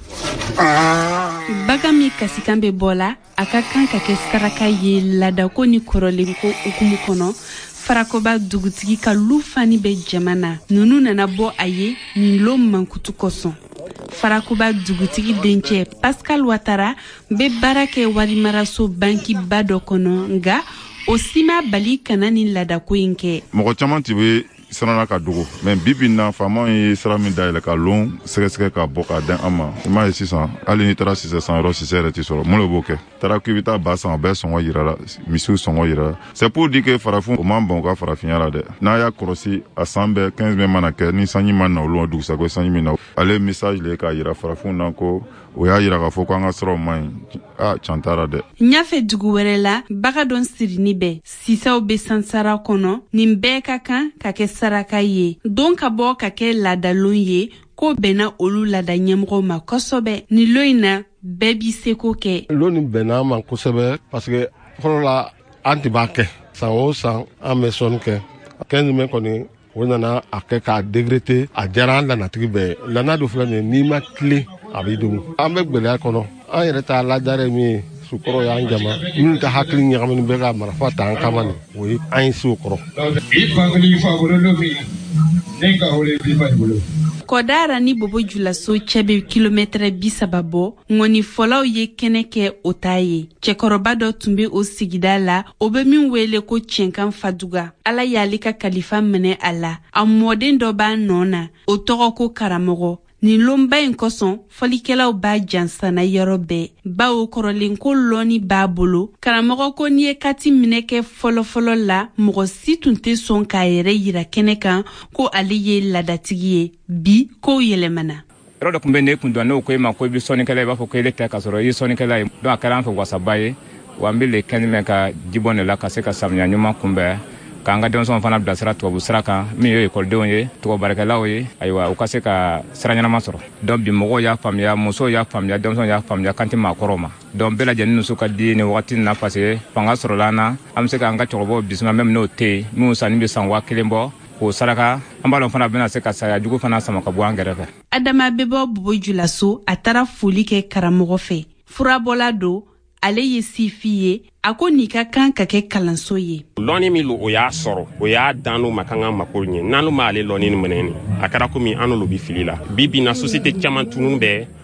Baga mi kasikan bɛ bɔ la a ka kan ka kɛ saraka ye ladako ni kɔrɔlenko hukumu kɔnɔ Farakoba dugutigi ka lu fani bɛ jamana nunu nana bɔ a ye nin lo mankutu kosɔn. Farakoba dugutigi dencɛ Pascal Ouattara bɛ baara kɛ warimaraso banki ba dɔ kɔnɔ nga o si ma bali kana ni ladako in kɛ. Mɔgɔ caman ti bɛ sarana ka dogo mais bibi na faama ye sara min dayɛlɛ ka lon sɛgɛsɛgɛ ka bɔ ka dɛn an ma i m'a ye sisan hali ni taara sisɛ san yɔrɔ sisɛ yɛrɛ ti sɔrɔ mun de b'o kɛ taara k'i bɛ taa ba san o bɛɛ sɔngɔ yira la misiw sɔngɔ yira la c'est pour dire que farafin o man ban u ka farafinya la dɛ n'a y'a kɔlɔsi a san bɛɛ quinze mai mana kɛ ni sanji ma na olu dugusɛgo sanji min na ale message le k'a yira farafinw na ko o y'a yira k'a fɔ ko an ka siraw man ɲi a can tara dɛ. Ɲafɛ dugu wɛrɛ la baga dɔn sirini bɛ sisaw bɛ sansara kɔnɔ nin bɛɛ ka kan ka kɛ saraka ye don ka bɔ ka kɛ ladalon ye ko bɛnna olu lada ɲɛmɔgɔw ma kosɛbɛ ni lo in na bɛɛ b'i seko kɛ. Lo nin bɛnna ma kosɛbɛ parce que fɔlɔ la an tɛ b'a kɛ san o san an bɛ sɔnni kɛ quinze mai kɔni o nana a kɛ k'a décréter a diyara an lanatigi bɛɛ ye lana dɔ filɛ nin n'i ma tile a b'i dogo an bɛ gɛlɛya kɔnɔ an yɛrɛ t'a lajara min ye sukɔrɔ y'an jama minnu ta hakili ɲagamini bɛ ka marifa ta an kama nin o ye an ye se o kɔrɔ. Kɔdara ni Bobo Julaso cɛ bɛ kilomɛtɛrɛ bi saba bɔ ŋɔni fɔlaw ye kɛnɛ kɛ o t'a ye cɛkɔrɔba dɔ tun bɛ o sigida la o bɛ min wele ko Cɛnkan Faduga ala y'ale ka kalifa minɛ a la a mɔden dɔ b'a nɔ na o tɔgɔ ko karamɔgɔ. Nin lomba in kosɔn fɔlikɛlaw b'a jansana yɔrɔ bɛɛ bawo kɔrɔlenko lɔni b'a bolo karamɔgɔ ko n'i ye kati minɛ kɛ fɔlɔfɔlɔ la mɔgɔ si tun tɛ sɔn k'a yɛrɛ yira kɛnɛ kan ko ale ye ladatigi ye bi kow yɛlɛmana. Yɔrɔ dɔ tun bɛ ne kun dɔn n'o ko e ma ko i bɛ sɔnnikɛla i b'a fɔ ko ele tɛ ka sɔrɔ i ye sɔnnikɛla ye donc a kɛra an fɛ wasaba ye wa an bɛ le kɛnɛ mɛn ka jibɔn de la ka se ka samiya ɲuman kunbɛn k'an ka denmisɛnw fana bilasira tubabu sira kan min ye ekɔlidenw ye tubabubarakɛlaw ye ayiwa u ka se ka sira ɲɛnama sɔrɔ donc bi mɔgɔw y'a faamuya musow y'a faamuya denmisɛnw y'a faamuya kan tɛ maakɔrɔw ma donc bɛɛ lajɛlen nusu ka di nin wagati in na parce que fanga sɔrɔla an na an bɛ se k'an ka cɛkɔrɔbaw bisimila même n'o tɛ yen minnu sanni bɛ san waa kelen bɔ k'o saraka an b'a dɔn fana bɛna se ka saya jugu fana sama ka bɔ an gɛrɛfɛ. Adama bɛ bɔ Bobo Julaso a taara foli kɛ karamɔgɔ fɛ furabɔla don ale ye sifi ye a ko n'i ka kan ka kɛ kalanso ye. Lɔnni min o y'a sɔrɔ o y'a dan n'o ma kan ka mako ɲɛ n'an ma ale lɔnni minɛ a kɛra komi an n'olu bi fili la bi bi na société caman tunun bɛ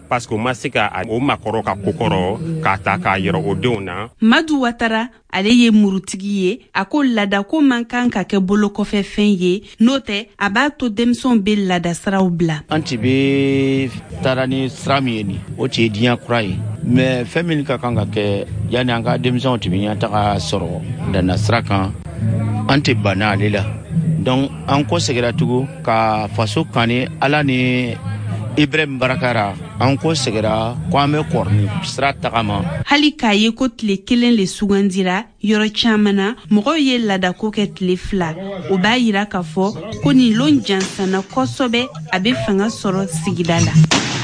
parce que ma se ka o makɔrɔ ka kokɔrɔ k'a ta k'a yɛrɛ o denw na. Madu Watara ale ye murutigi ye a ko lada ko man kan ka kɛ bolo kɔfɛ fɛn ye n'o tɛ a b'a to denmisɛnw bɛ lada siraw bila. An ti bɛ taara ni sira min ye nin o tɛ diɲɛ kura ye mais fɛn min ka kan ka kɛ yanni an ka denmisɛnw tɛ ɲɛ taga sɔrɔ danna sira kan an tɛ banna ale la donc an ko segira tugun ka faso kani ala ni Ibrahim Barakara an ko segira ko an bɛ kɔrɔni sira tagama. Hali k'a ye ko tile kelen le sugandira yɔrɔ caman na mɔgɔw ye ladako kɛ tile fila o b'a yira k'a fɔ ko nin lon jansana kosɛbɛ a bɛ fanga sɔrɔ sigida la.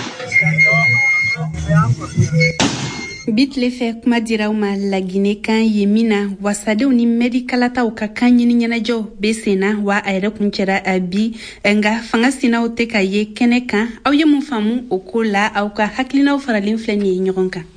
Bi tile fɛ kuma diraw ma Laginɛ kan ye min na wasadenw ni medikalataw ka kan ɲini ɲɛnajɛw bɛ sen na wa a yɛrɛ kun cɛra a bi nka fanga sinaw tɛ ka ye kɛnɛ kan aw ye mun faamu o ko la aw ka hakilinaw faralen filɛ nin ye ɲɔgɔn kan.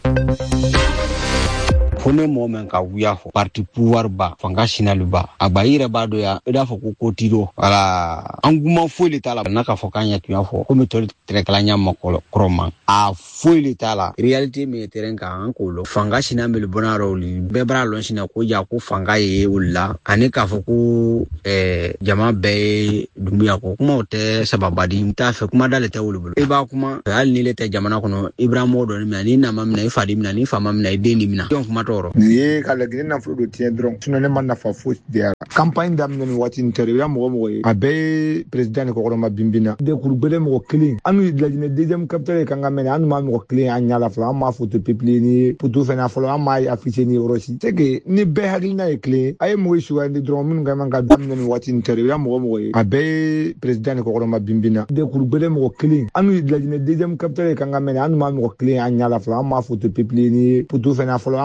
Fo ne mɔgɔ min ka wuya fɔ parti pouvoir ba fanga sinali ba a ba yɛrɛ b'a dɔn ya i b'a fɔ ko kotiro wala an kuma foyi le t'a la n'a ka fɔ k'an ɲɛ tun y'a fɔ komi tɔli tɛrɛkalanya ma kɔrɔ ma a foyi le t'a la réalité min ye terrain kan an k'o lɔ fanga sina bɛ bɔna yɔrɔ li bɛɛ b'a lɔn sina ko ja ko fanga ye o la ani k'a fɔ ko ɛɛ jama bɛɛ ye dumbuya kɔ kumaw tɛ sababadi n t'a fɛ kuma dale tɛ wolo bolo i b'a kuma hali ni le tɛ jamana kɔnɔ Ibrahima dɔ mina ni nama mina i fadi mina ni fama mina i den di mina donc kuma tɔɔrɔ nin ye ka Laginɛ nafolo dɔ tiɲɛ dɔrɔn sinon ne ma nafa foyi de y'a la campagne daminɛ ni waati nin tɛ i ya mɔgɔ mɔgɔ ye a bɛɛ ye président ni kɔkɔrɔma binbina de kurubele mɔgɔ kelen an n'u Laginɛ deuxième capitale ye kan ka mɛnɛ an n'u ma mɔgɔ kelen an ɲala fɔlɔ an m'a photo publier ni poto fɛnɛ fɔlɔ an m'a afficher ni yɔrɔ si c'est que ni bɛɛ hakilina ye kelen a ye mɔgɔ sugandi dɔrɔn minnu ka man ka daminɛ ni waati nin tɛ i ya mɔgɔ mɔgɔ ye a bɛɛ ye président ni kɔkɔrɔma binbina de kurubele mɔgɔ kelen an n'u Laginɛ deuxième capitale ye kan ka mɛnɛ an n'u ma mɔgɔ kelen an ɲala fɔlɔ an m'a photo publier ni poto fɛnɛ fɔlɔ